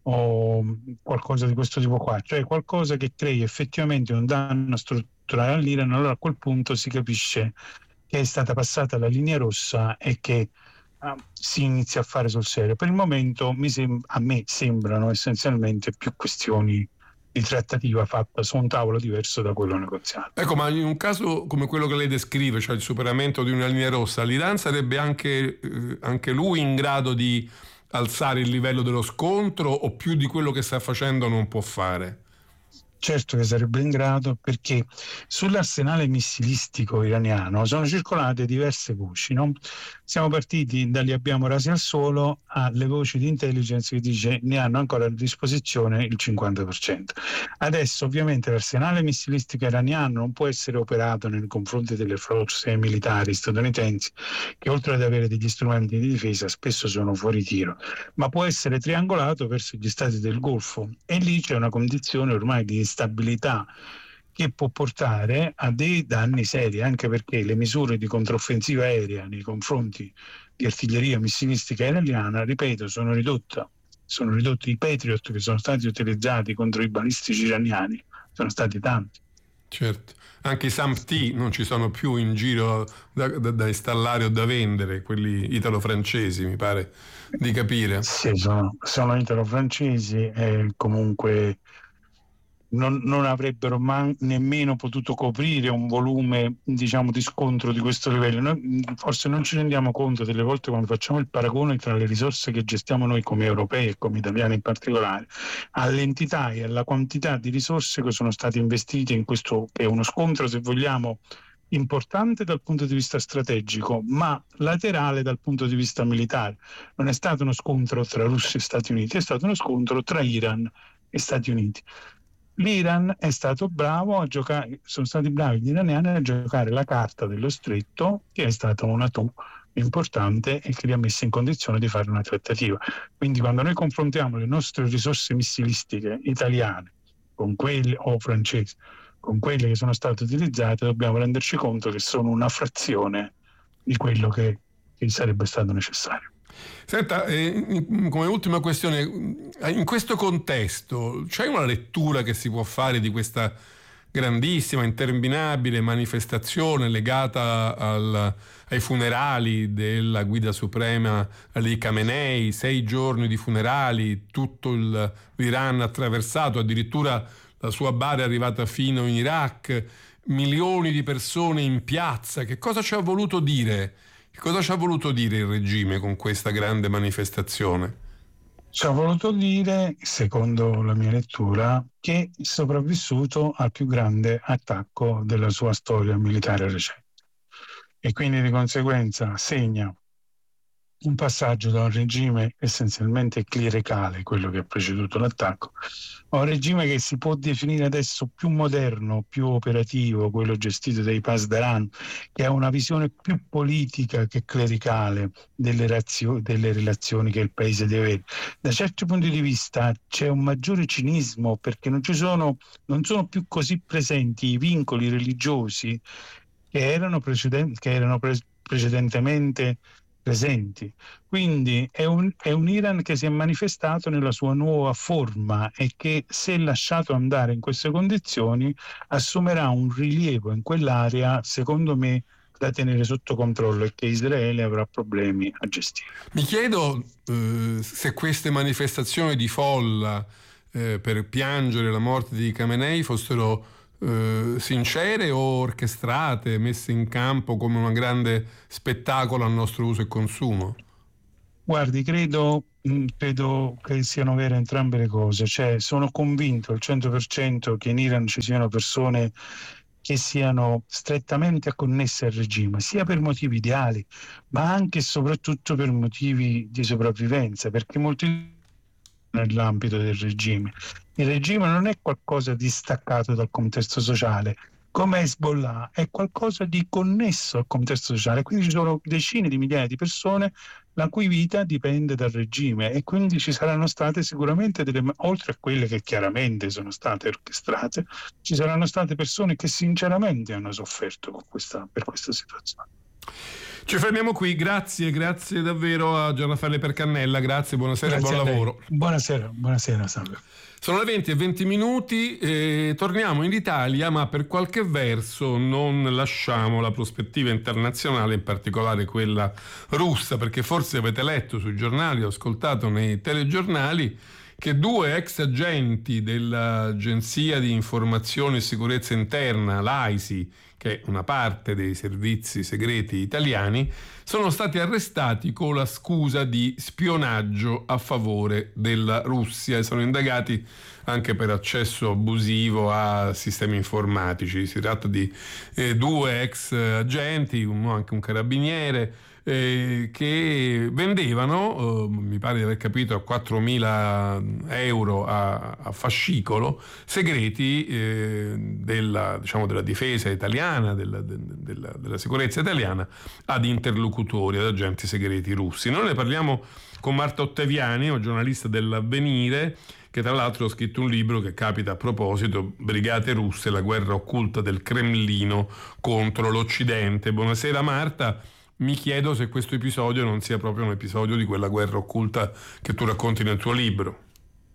o qualcosa di questo tipo qua, cioè qualcosa che crei effettivamente un danno strutturale all'Iran. Allora a quel punto si capisce che è stata passata la linea rossa e che uh, si inizia a fare sul serio. Per il momento mi sem- a me sembrano essenzialmente più questioni di trattativa fatta su un tavolo diverso da quello negoziato. Ecco, ma in un caso come quello che lei descrive, cioè il superamento di una linea rossa, l'Iran sarebbe anche, eh, anche lui in grado di alzare il livello dello scontro, o più di quello che sta facendo non può fare? Certo che sarebbe in grado, perché sull'arsenale missilistico iraniano sono circolate diverse voci, no? Siamo partiti da li abbiamo rasi al suolo alle voci di intelligence che dice ne hanno ancora a disposizione il cinquanta per cento. Adesso ovviamente l'arsenale missilistico iraniano non può essere operato nei confronti delle forze militari statunitensi, che oltre ad avere degli strumenti di difesa spesso sono fuori tiro, ma può essere triangolato verso gli stati del Golfo, e lì c'è una condizione ormai di instabilità che può portare a dei danni seri, anche perché le misure di controffensiva aerea nei confronti di artiglieria missilistica iraniana, ripeto, sono ridotte. Sono ridotti i Patriot che sono stati utilizzati contro i balistici iraniani, sono stati tanti. Certo, anche i S A M T non ci sono più in giro da, da, da installare o da vendere, quelli italo-francesi, mi pare di capire. Sì, sono, sono italo-francesi e comunque Non, non avrebbero man, nemmeno potuto coprire un volume, diciamo, di scontro di questo livello. Noi forse non ci rendiamo conto delle volte, quando facciamo il paragone tra le risorse che gestiamo noi come europei e come italiani in particolare, all'entità e alla quantità di risorse che sono state investite in questo, che è uno scontro, se vogliamo, importante dal punto di vista strategico, ma laterale dal punto di vista militare. Non è stato uno scontro tra Russia e Stati Uniti, è stato uno scontro tra Iran e Stati Uniti. L'Iran è stato bravo a giocare, sono stati bravi gli iraniani a giocare la carta dello stretto, che è stata una tu importante e che li ha messi in condizione di fare una trattativa. Quindi quando noi confrontiamo le nostre risorse missilistiche italiane con quelle o francesi con quelle che sono state utilizzate, dobbiamo renderci conto che sono una frazione di quello che, che sarebbe stato necessario. Senta, eh, come ultima questione, in questo contesto c'è una lettura che si può fare di questa grandissima, interminabile manifestazione legata al, ai funerali della guida suprema Ali Khamenei, sei giorni di funerali, tutto il, l'Iran attraversato, addirittura la sua bara è arrivata fino in Iraq, milioni di persone in piazza. Che cosa ci ha voluto dire? Che cosa ci ha voluto dire il regime con questa grande manifestazione? Ci ha voluto dire, secondo la mia lettura, che è sopravvissuto al più grande attacco della sua storia militare recente, e quindi di conseguenza segna un passaggio da un regime essenzialmente clericale, quello che ha preceduto l'attacco, a un regime che si può definire adesso più moderno, più operativo, quello gestito dai Pasdaran, che ha una visione più politica che clericale delle, razio- delle relazioni che il paese deve avere. Da certi punti di vista c'è un maggiore cinismo, perché non ci sono, non sono più così presenti i vincoli religiosi che erano, preceden- che erano pre- precedentemente presenti. Quindi è un, è un Iran che si è manifestato nella sua nuova forma e che, se lasciato andare in queste condizioni, assumerà un rilievo in quell'area, secondo me, da tenere sotto controllo e che Israele avrà problemi a gestire. Mi chiedo eh, se queste manifestazioni di folla eh, per piangere la morte di Khamenei fossero eh, sincere o orchestrate, messe in campo come un grande spettacolo a nostro uso e consumo. Guardi, credo, credo che siano vere entrambe le cose, cioè sono convinto al cento per cento che in Iran ci siano persone che siano strettamente connesse al regime, sia per motivi ideali, ma anche e soprattutto per motivi di sopravvivenza, perché molti nell'ambito del regime. Il regime non è qualcosa di staccato dal contesto sociale, come Hezbollah è qualcosa di connesso al contesto sociale, quindi ci sono decine di migliaia di persone la cui vita dipende dal regime e quindi ci saranno state sicuramente delle, oltre a quelle che chiaramente sono state orchestrate, ci saranno state persone che sinceramente hanno sofferto con questa, per questa situazione. Ci fermiamo qui, grazie, grazie davvero a Gian Raffaele Percannella, grazie, buonasera e buon lavoro. Buonasera, buonasera, salve. Sono le venti e venti minuti, eh, torniamo in Italia, ma per qualche verso non lasciamo la prospettiva internazionale, in particolare quella russa, perché forse avete letto sui giornali o ascoltato nei telegiornali che due ex agenti dell'Agenzia di Informazione e Sicurezza Interna, l'A I S I, che è una parte dei servizi segreti italiani, sono stati arrestati con la scusa di spionaggio a favore della Russia e sono indagati anche per accesso abusivo a sistemi informatici. Si tratta di eh, due ex agenti, uno anche un carabiniere, eh, che vendevano, eh, mi pare di aver capito, a quattromila euro a, a fascicolo, segreti eh, della, diciamo, della difesa italiana, della, della, della sicurezza italiana, ad interlocutori, ad agenti segreti russi. Noi ne parliamo con Marta Ottaviani, una giornalista dell'Avvenire, che tra l'altro ha scritto un libro che capita a proposito, Brigate russe, la guerra occulta del Cremlino contro l'Occidente. Buonasera Marta, mi chiedo se questo episodio non sia proprio un episodio di quella guerra occulta che tu racconti nel tuo libro.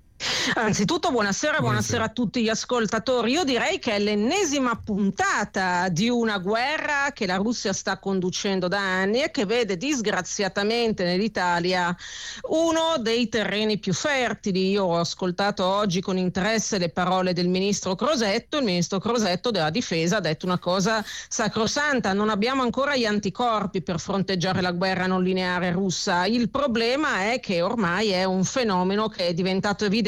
Anzitutto buonasera, buonasera, buonasera a tutti gli ascoltatori. Io direi che è l'ennesima puntata di una guerra che la Russia sta conducendo da anni e che vede disgraziatamente nell'Italia uno dei terreni più fertili. Io ho ascoltato oggi con interesse le parole del ministro Crosetto. Il ministro Crosetto della Difesa ha detto una cosa sacrosanta: non abbiamo ancora gli anticorpi per fronteggiare la guerra non lineare russa. Il problema è che ormai è un fenomeno che è diventato evidente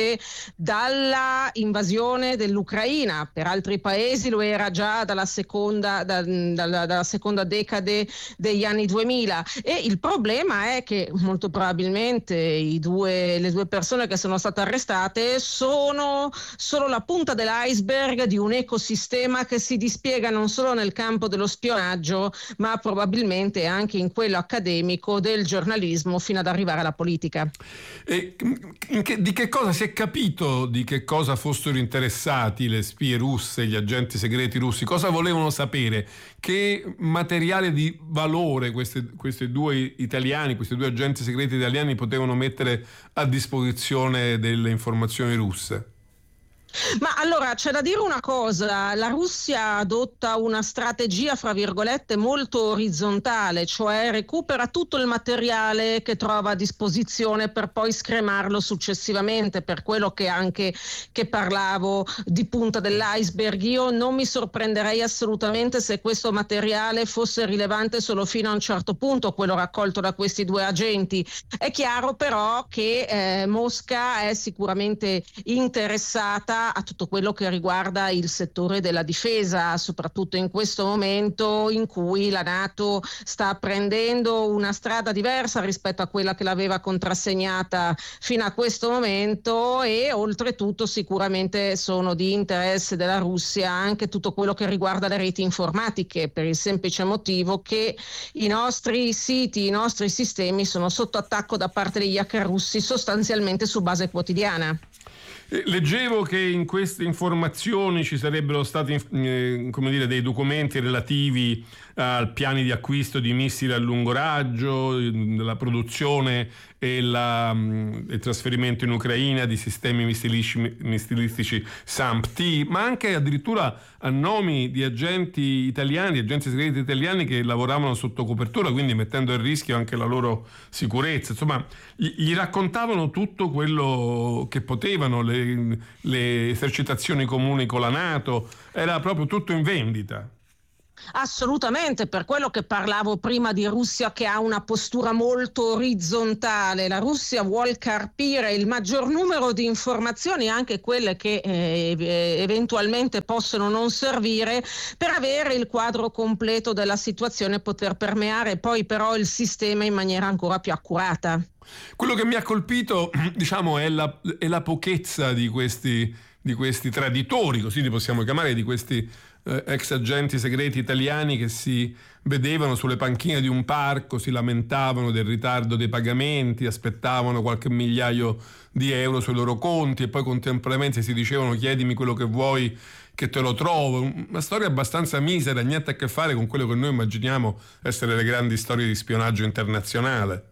dalla invasione dell'Ucraina. Per altri paesi lo era già dalla seconda, da, dalla, dalla seconda decade degli anni duemila, e il problema è che molto probabilmente i due, le due persone che sono state arrestate sono solo la punta dell'iceberg di un ecosistema che si dispiega non solo nel campo dello spionaggio, ma probabilmente anche in quello accademico del giornalismo, fino ad arrivare alla politica. E in che, di che cosa si è capito, di che cosa fossero interessati le spie russe, gli agenti segreti russi? Cosa volevano sapere? Che materiale di valore questi, questi due italiani, questi due agenti segreti italiani potevano mettere a disposizione delle informazioni russe? Ma allora c'è da dire una cosa: la Russia adotta una strategia fra virgolette molto orizzontale, cioè recupera tutto il materiale che trova a disposizione per poi scremarlo successivamente. Per quello che anche che parlavo di punta dell'iceberg, io non mi sorprenderei assolutamente se questo materiale fosse rilevante solo fino a un certo punto, quello raccolto da questi due agenti. È chiaro però che eh, Mosca è sicuramente interessata a tutto quello che riguarda il settore della difesa, soprattutto in questo momento in cui la NATO sta prendendo una strada diversa rispetto a quella che l'aveva contrassegnata fino a questo momento, e oltretutto sicuramente sono di interesse della Russia anche tutto quello che riguarda le reti informatiche, per il semplice motivo che i nostri siti, i nostri sistemi sono sotto attacco da parte degli hacker russi sostanzialmente su base quotidiana. Leggevo che in queste informazioni ci sarebbero stati eh, come dire, dei documenti relativi al piani di acquisto di missili a lungo raggio, la produzione e la, il trasferimento in Ucraina di sistemi missilistici, missilistici SAMP-T, ma anche addirittura a nomi di agenti italiani, agenti segreti italiani che lavoravano sotto copertura, quindi mettendo a rischio anche la loro sicurezza. Insomma, gli raccontavano tutto quello che potevano, le, le esercitazioni comuni con la NATO, era proprio tutto in vendita. Assolutamente, per quello che parlavo prima di Russia che ha una postura molto orizzontale. La Russia vuol carpire il maggior numero di informazioni, anche quelle che eh, eventualmente possono non servire, per avere il quadro completo della situazione e poter permeare poi però il sistema in maniera ancora più accurata. Quello che mi ha colpito, diciamo, è la, è la pochezza di questi, di questi traditori, così li possiamo chiamare, di questi eh, ex agenti segreti italiani che si vedevano sulle panchine di un parco, si lamentavano del ritardo dei pagamenti, aspettavano qualche migliaio di euro sui loro conti e poi contemporaneamente si dicevano chiedimi quello che vuoi che te lo trovo. Una storia abbastanza misera, niente a che fare con quello che noi immaginiamo essere le grandi storie di spionaggio internazionale.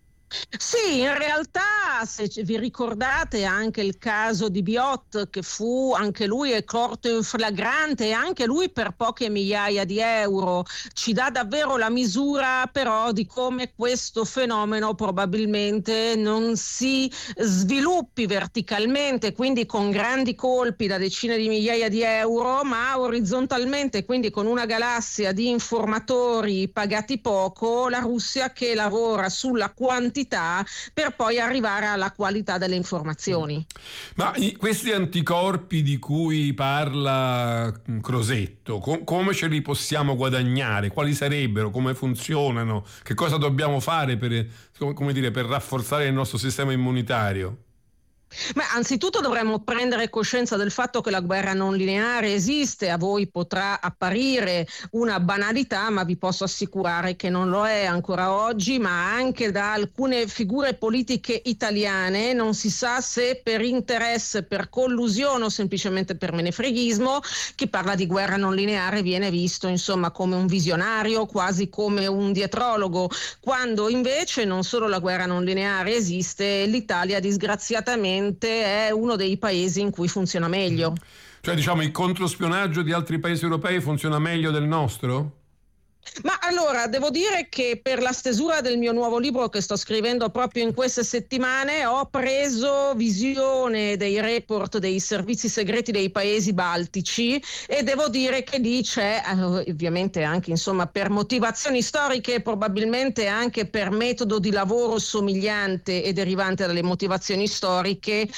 Sì, in realtà se vi ricordate anche il caso di Biot, che fu anche lui corto in flagrante e anche lui per poche migliaia di euro, ci dà davvero la misura però di come questo fenomeno probabilmente non si sviluppi verticalmente, quindi con grandi colpi da decine di migliaia di euro, ma orizzontalmente, quindi con una galassia di informatori pagati poco, la Russia che lavora sulla quantità per poi arrivare alla qualità delle informazioni. Ma questi anticorpi di cui parla Crosetto, com- come ce li possiamo guadagnare? Quali sarebbero? Come funzionano? Che cosa dobbiamo fare per, come dire, per rafforzare il nostro sistema immunitario? Ma anzitutto dovremmo prendere coscienza del fatto che la guerra non lineare esiste. A voi potrà apparire una banalità, ma vi posso assicurare che non lo è ancora oggi, ma anche da alcune figure politiche italiane non si sa se per interesse, per collusione o semplicemente per menefreghismo, chi parla di guerra non lineare viene visto insomma come un visionario, quasi come un dietrologo, quando invece non solo la guerra non lineare esiste, l'Italia disgraziatamente è uno dei paesi in cui funziona meglio. Cioè, diciamo, il controspionaggio di altri paesi europei funziona meglio del nostro? Ma allora, devo dire che per la stesura del mio nuovo libro che sto scrivendo proprio in queste settimane ho preso visione dei report dei servizi segreti dei paesi baltici e devo dire che lì c'è, ovviamente anche insomma per motivazioni storiche e probabilmente anche per metodo di lavoro somigliante e derivante dalle motivazioni storiche,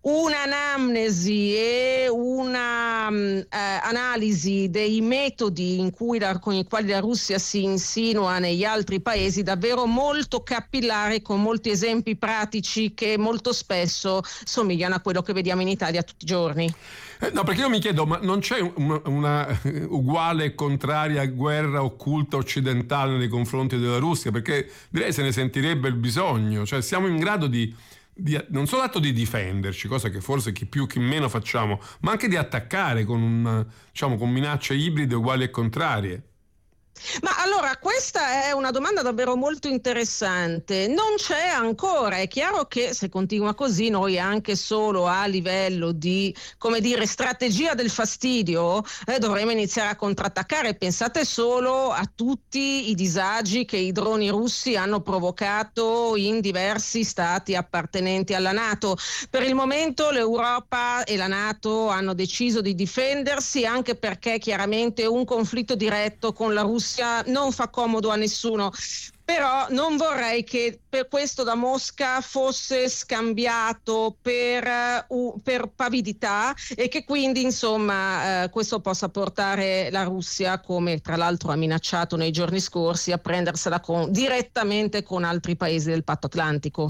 un'anamnesi e una eh, analisi dei metodi in cui la, con i quali la Russia si insinua negli altri paesi davvero molto capillare, con molti esempi pratici che molto spesso somigliano a quello che vediamo in Italia tutti i giorni. Eh, no, perché io mi chiedo, ma non c'è una, una uguale e contraria guerra occulta occidentale nei confronti della Russia? Perché direi se ne sentirebbe il bisogno, cioè siamo in grado di, di non soltanto di difenderci, cosa che forse chi più chi meno facciamo, ma anche di attaccare con, una, diciamo, con minacce ibride uguali e contrarie. Ma allora questa è una domanda davvero molto interessante. Non c'è ancora, è chiaro che se continua così noi anche solo a livello di, come dire, strategia del fastidio eh, dovremo iniziare a contrattaccare. Pensate solo a tutti i disagi che i droni russi hanno provocato in diversi stati appartenenti alla NATO. Per il momento l'Europa e la NATO hanno deciso di difendersi, anche perché chiaramente un conflitto diretto con la Russia non fa comodo a nessuno, però non vorrei che per questo da Mosca fosse scambiato per, uh, per pavidità e che quindi insomma uh, questo possa portare la Russia, come tra l'altro ha minacciato nei giorni scorsi, a prendersela con, direttamente con altri paesi del patto atlantico.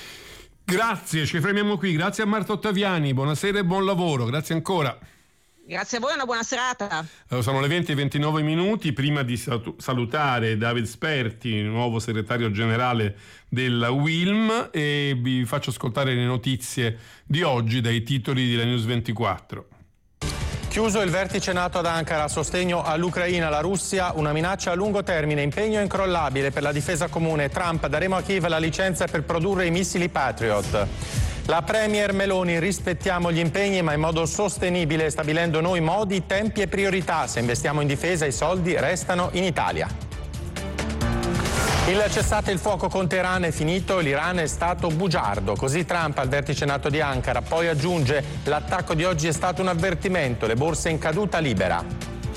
Grazie, ci fermiamo qui. Grazie a Marta Ottaviani, buonasera e buon lavoro, grazie ancora. Grazie a voi, una buona serata. Sono le venti e ventinove minuti. Prima di salutare David Sperti, nuovo segretario generale della U I L M, e vi faccio ascoltare le notizie di oggi dai titoli della News ventiquattro. Chiuso il vertice NATO ad Ankara, sostegno all'Ucraina, la Russia, una minaccia a lungo termine, impegno incrollabile per la difesa comune. Trump, daremo a Kiev la licenza per produrre i missili Patriot. La Premier Meloni, rispettiamo gli impegni ma in modo sostenibile, stabilendo noi modi, tempi e priorità. Se investiamo in difesa i soldi restano in Italia. Il cessate il fuoco con Teheran è finito, l'Iran è stato bugiardo. Così Trump al vertice NATO di Ankara. Poi aggiunge: l'attacco di oggi è stato un avvertimento, le borse in caduta libera.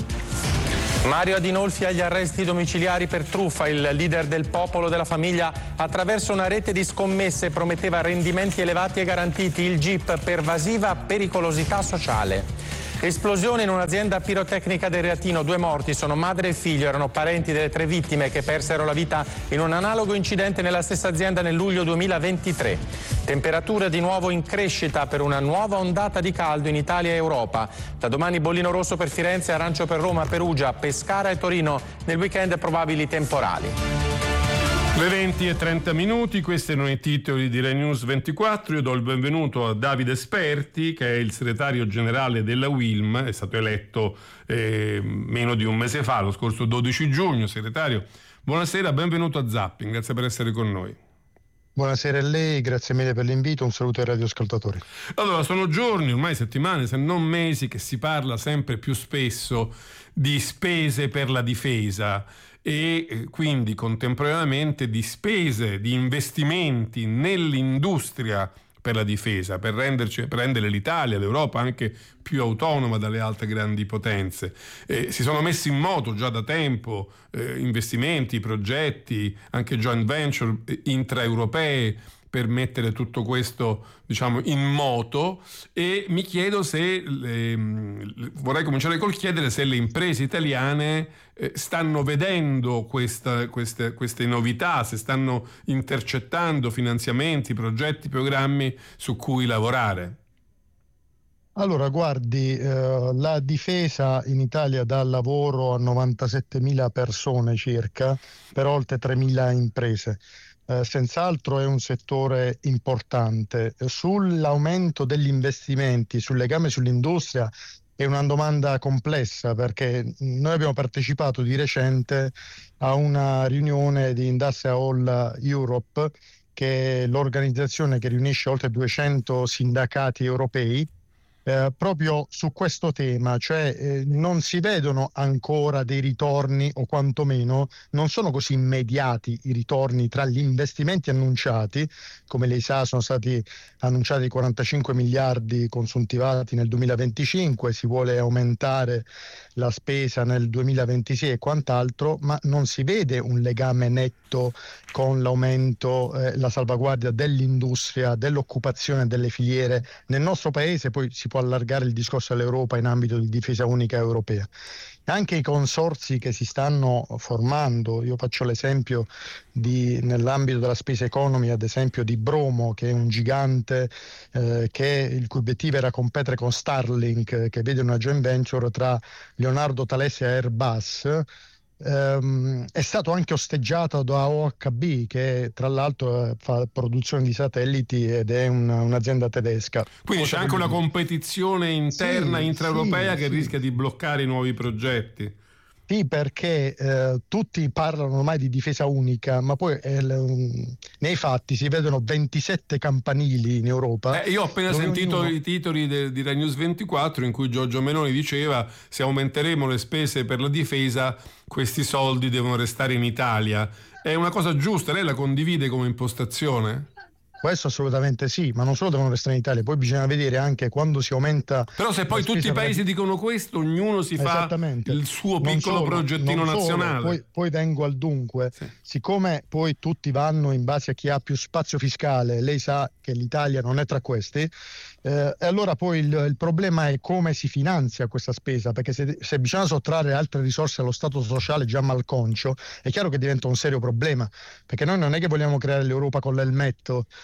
Mario Adinolfi agli arresti domiciliari per truffa. Il leader del Popolo della Famiglia, attraverso una rete di scommesse, prometteva rendimenti elevati e garantiti. Il G I P, pervasiva pericolosità sociale. Esplosione in un'azienda pirotecnica del Reatino, due morti, sono madre e figlio, erano parenti delle tre vittime che persero la vita in un analogo incidente nella stessa azienda nel luglio duemilaventitré. Temperature di nuovo in crescita per una nuova ondata di caldo in Italia e Europa. Da domani bollino rosso per Firenze, arancio per Roma, Perugia, Pescara e Torino. Nel weekend probabili temporali. Le venti e trenta minuti, questi erano i titoli di Rai News ventiquattro. Io do il benvenuto a Davide Sperti, che è il segretario generale della U I L M, è stato eletto eh, meno di un mese fa, lo scorso dodici giugno. Segretario, buonasera, benvenuto a Zapping, grazie per essere con noi. Buonasera a lei, grazie mille per l'invito, un saluto ai radioascoltatori. Allora, sono giorni, ormai settimane, se non mesi, che si parla sempre più spesso di spese per la difesa e quindi contemporaneamente di spese, di investimenti nell'industria per la difesa, per, renderci, per rendere l'Italia, l'Europa anche più autonoma dalle altre grandi potenze. Eh, si sono messi in moto già da tempo eh, investimenti, progetti, anche joint venture intraeuropee per mettere tutto questo, diciamo, in moto, e mi chiedo se le, vorrei cominciare col chiedere se le imprese italiane eh, stanno vedendo questa, queste, queste novità, se stanno intercettando finanziamenti, progetti, programmi su cui lavorare. Allora, guardi, eh, la difesa in Italia dà lavoro a novantasettemila persone circa, per oltre tremila imprese. Eh, senz'altro è un settore importante. Sull'aumento degli investimenti, sul legame sull'industria, è una domanda complessa, perché noi abbiamo partecipato di recente a una riunione di Industrial Hall Europe, che è l'organizzazione che riunisce oltre duecento sindacati europei, Eh, proprio su questo tema, cioè eh, non si vedono ancora dei ritorni, o quantomeno non sono così immediati i ritorni tra gli investimenti annunciati. Come lei sa, sono stati annunciati quarantacinque miliardi consuntivati nel duemilaventicinque, si vuole aumentare la spesa nel duemilaventisei e quant'altro, ma non si vede un legame netto con l'aumento, eh, la salvaguardia dell'industria, dell'occupazione delle filiere nel nostro paese. Poi si può allargare il discorso all'Europa in ambito di difesa unica europea. Anche i consorzi che si stanno formando, io faccio l'esempio di, nell'ambito della space economy, ad esempio di Bromo, che è un gigante eh, che il cui obiettivo era competere con Starlink, che vede una joint venture tra Leonardo, Thales e Airbus. Um, è stato anche osteggiato da O H B, che tra l'altro fa produzione di satelliti ed è un, un'azienda tedesca. Quindi c'è anche una competizione interna, sì, intraeuropea, sì, che sì. rischia di bloccare i nuovi progetti. Sì, perché eh, tutti parlano ormai di difesa unica, ma poi eh, l- nei fatti si vedono ventisette campanili in Europa. Eh, io ho appena sentito ognuno... i titoli de- di Rai News ventiquattro in cui Giorgio Meloni diceva: se aumenteremo le spese per la difesa, questi soldi devono restare in Italia. È una cosa giusta? Lei la condivide come impostazione? Questo assolutamente sì, ma non solo devono restare in Italia, poi bisogna vedere anche quando si aumenta. Però se poi tutti i paesi per... dicono questo, ognuno si fa il suo piccolo solo, progettino nazionale. Poi, poi vengo al dunque, sì. Siccome poi tutti vanno in base a chi ha più spazio fiscale, lei sa che l'Italia non è tra questi, eh, e allora poi il, il problema è come si finanzia questa spesa, perché se, se bisogna sottrarre altre risorse allo stato sociale già malconcio, è chiaro che diventa un serio problema, perché noi non è che vogliamo creare l'Europa con l'elmetto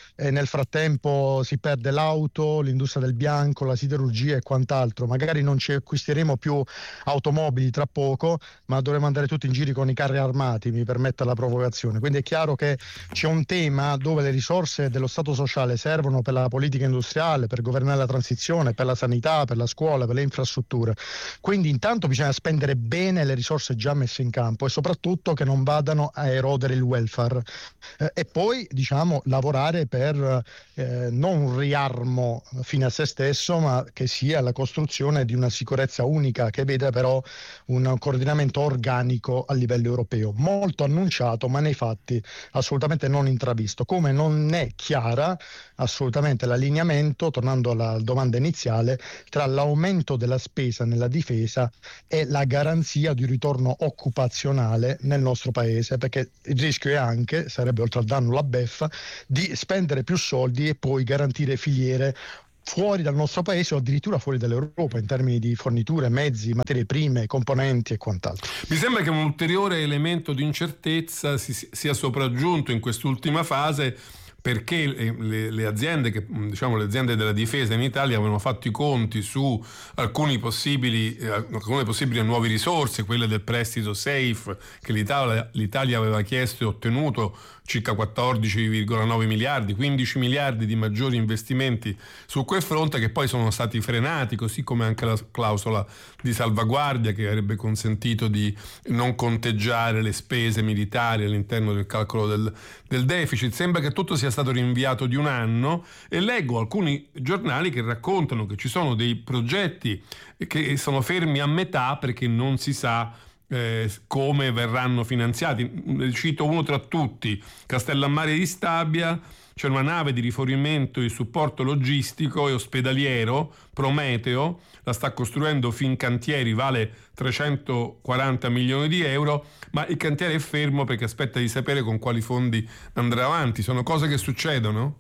e nel frattempo si perde l'auto, l'industria del bianco, la siderurgia e quant'altro. Magari non ci acquisteremo più automobili tra poco, ma dovremo andare tutti in giro con i carri armati, mi permetta la provocazione. Quindi è chiaro che c'è un tema dove le risorse dello Stato sociale servono per la politica industriale, per governare la transizione, per la sanità, per la scuola, per le infrastrutture. Quindi intanto bisogna spendere bene le risorse già messe in campo e soprattutto che non vadano a erodere il welfare, eh, e poi diciamo lavorare per eh, non un riarmo fine a se stesso, ma che sia la costruzione di una sicurezza unica che veda però un coordinamento organico a livello europeo, molto annunciato ma nei fatti assolutamente non intravisto, come non è chiara assolutamente l'allineamento, tornando alla domanda iniziale, tra l'aumento della spesa nella difesa e la garanzia di un ritorno occupazionale nel nostro paese, perché il rischio è anche, sarebbe oltre al danno la beffa, di spendere più soldi e poi garantire filiere fuori dal nostro paese o addirittura fuori dall'Europa in termini di forniture, mezzi, materie prime, componenti e quant'altro. Mi sembra che un ulteriore elemento di incertezza si, sia sopraggiunto in quest'ultima fase, perché le, le aziende che, diciamo, le aziende della difesa in Italia avevano fatto i conti su alcuni possibili, eh, alcune possibili nuove risorse, quelle del prestito SAFE che l'Italia, l'Italia aveva chiesto e ottenuto, circa quattordici virgola nove miliardi, quindici miliardi di maggiori investimenti su quel fronte, che poi sono stati frenati, così come anche la clausola di salvaguardia che avrebbe consentito di non conteggiare le spese militari all'interno del calcolo del, del deficit. Sembra che tutto sia stato rinviato di un anno e leggo alcuni giornali che raccontano che ci sono dei progetti che sono fermi a metà perché non si sa Eh, come verranno finanziati. Cito uno tra tutti: Castellammare di Stabia, c'è una nave di rifornimento e supporto logistico e ospedaliero, Prometeo, la sta costruendo Fincantieri, vale trecentoquaranta milioni di euro, ma il cantiere è fermo perché aspetta di sapere con quali fondi andrà avanti. Sono cose che succedono?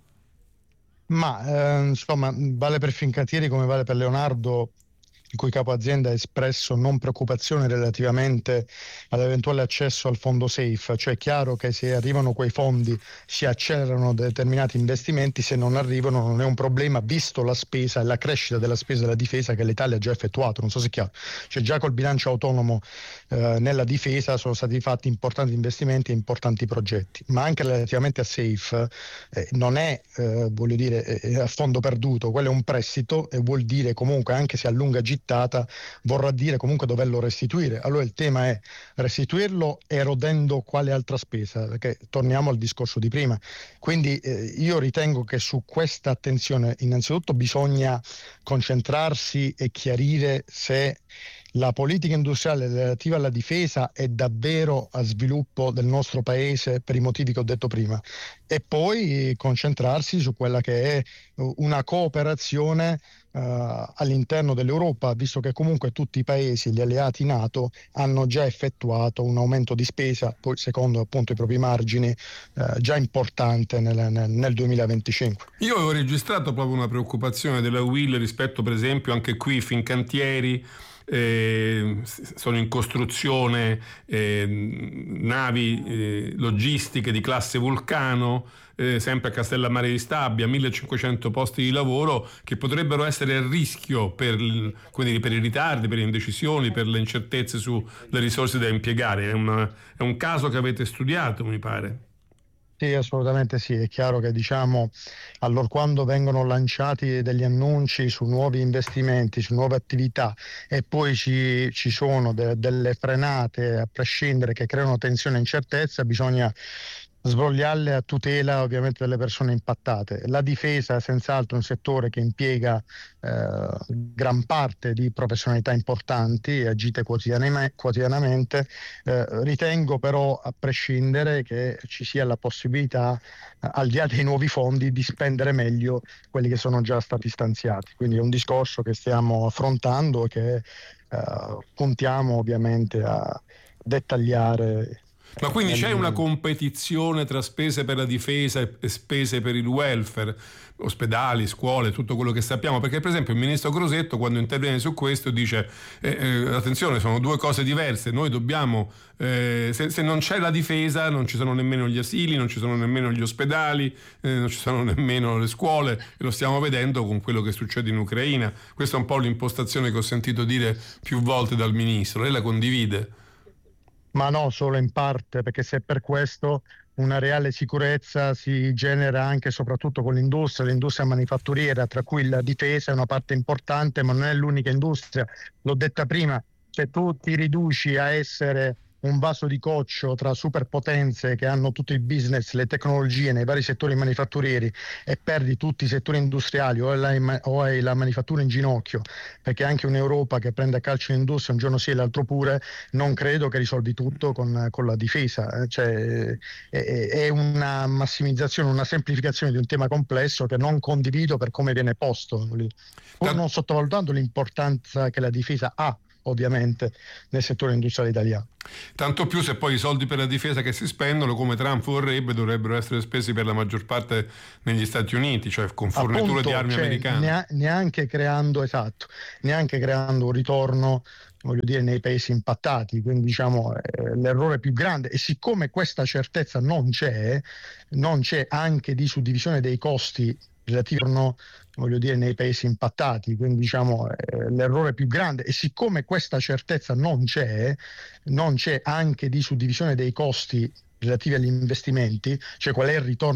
Ma eh, insomma, vale per Fincantieri come vale per Leonardo, il cui capo azienda ha espresso non preoccupazione relativamente all'eventuale accesso al fondo SAFE, cioè è chiaro che se arrivano quei fondi si accelerano determinati investimenti, se non arrivano non è un problema, visto la spesa e la crescita della spesa della difesa che l'Italia ha già effettuato, non so se è chiaro, cioè già col bilancio autonomo eh, nella difesa sono stati fatti importanti investimenti e importanti progetti, ma anche relativamente a SAFE eh, non è, eh, voglio dire, è a fondo perduto, quello è un prestito e vuol dire comunque, anche se a lunga gittata, vorrà dire comunque doverlo restituire. Allora il tema è restituirlo erodendo quale altra spesa, perché torniamo al discorso di prima. Quindi eh, io ritengo che su questa attenzione innanzitutto bisogna concentrarsi e chiarire se la politica industriale relativa alla difesa è davvero a sviluppo del nostro paese per i motivi che ho detto prima, e poi concentrarsi su quella che è una cooperazione uh, all'interno dell'Europa, visto che comunque tutti i paesi, gli alleati NATO, hanno già effettuato un aumento di spesa, poi secondo appunto i propri margini, uh, già importante nel, nel, nel duemilaventicinque. Io avevo registrato proprio una preoccupazione della U I L rispetto per esempio anche qui Fincantieri. Eh, sono in costruzione eh, navi eh, logistiche di classe Vulcano, eh, sempre a Castellammare di Stabia, millecinquecento posti di lavoro che potrebbero essere a rischio per, quindi per i ritardi, per le indecisioni, per le incertezze sulle risorse da impiegare. È, una, è un caso che avete studiato, mi pare. Sì, assolutamente sì, è chiaro che diciamo allora quando vengono lanciati degli annunci su nuovi investimenti, su nuove attività e poi ci, ci sono de, delle frenate a prescindere che creano tensione e incertezza, bisogna svogliarle a tutela ovviamente delle persone impattate. La difesa è senz'altro un settore che impiega eh, gran parte di professionalità importanti agite quotidianamente, quotidianamente. Eh, ritengo però a prescindere che ci sia la possibilità, eh, al di là dei nuovi fondi, di spendere meglio quelli che sono già stati stanziati, quindi è un discorso che stiamo affrontando e che eh, puntiamo ovviamente a dettagliare Ma quindi c'è una competizione tra spese per la difesa e spese per il welfare, ospedali, scuole, tutto quello che sappiamo? Perché per esempio il ministro Crosetto, quando interviene su questo, dice eh, eh, attenzione, sono due cose diverse, noi dobbiamo eh, se, se non c'è la difesa non ci sono nemmeno gli asili, non ci sono nemmeno gli ospedali, eh, non ci sono nemmeno le scuole, e lo stiamo vedendo con quello che succede in Ucraina. Questa è un po' l'impostazione che ho sentito dire più volte dal ministro. Lei la condivide? Ma no, solo in parte, perché se è per questo una reale sicurezza si genera anche e soprattutto con l'industria, l'industria manifatturiera, tra cui la difesa è una parte importante, ma non è l'unica industria. L'ho detta prima, se tu ti riduci a essere un vaso di coccio tra superpotenze che hanno tutto il business, le tecnologie nei vari settori manifatturieri e perdi tutti i settori industriali o, la, o hai la manifattura in ginocchio, perché anche un'Europa che prende a calcio l'industria un giorno sì e l'altro pure, non credo che risolvi tutto con, con la difesa. Cioè, è, è una massimizzazione, una semplificazione di un tema complesso che non condivido per come viene posto, pur non sottovalutando l'importanza che la difesa ha ovviamente nel settore industriale italiano. Tanto più se poi i soldi per la difesa che si spendono, come Trump vorrebbe, dovrebbero essere spesi per la maggior parte negli Stati Uniti, cioè con forniture Appunto, di armi cioè, americane. Neanche creando, esatto, neanche creando un ritorno, voglio dire, nei paesi impattati. Quindi diciamo eh, l'errore più grande, e siccome questa certezza non c'è, non c'è anche di suddivisione dei costi relativi no, voglio dire, nei paesi impattati, quindi diciamo eh, l'errore più grande, e siccome questa certezza non c'è, non c'è anche di suddivisione dei costi relativi agli investimenti, cioè qual è il ritorno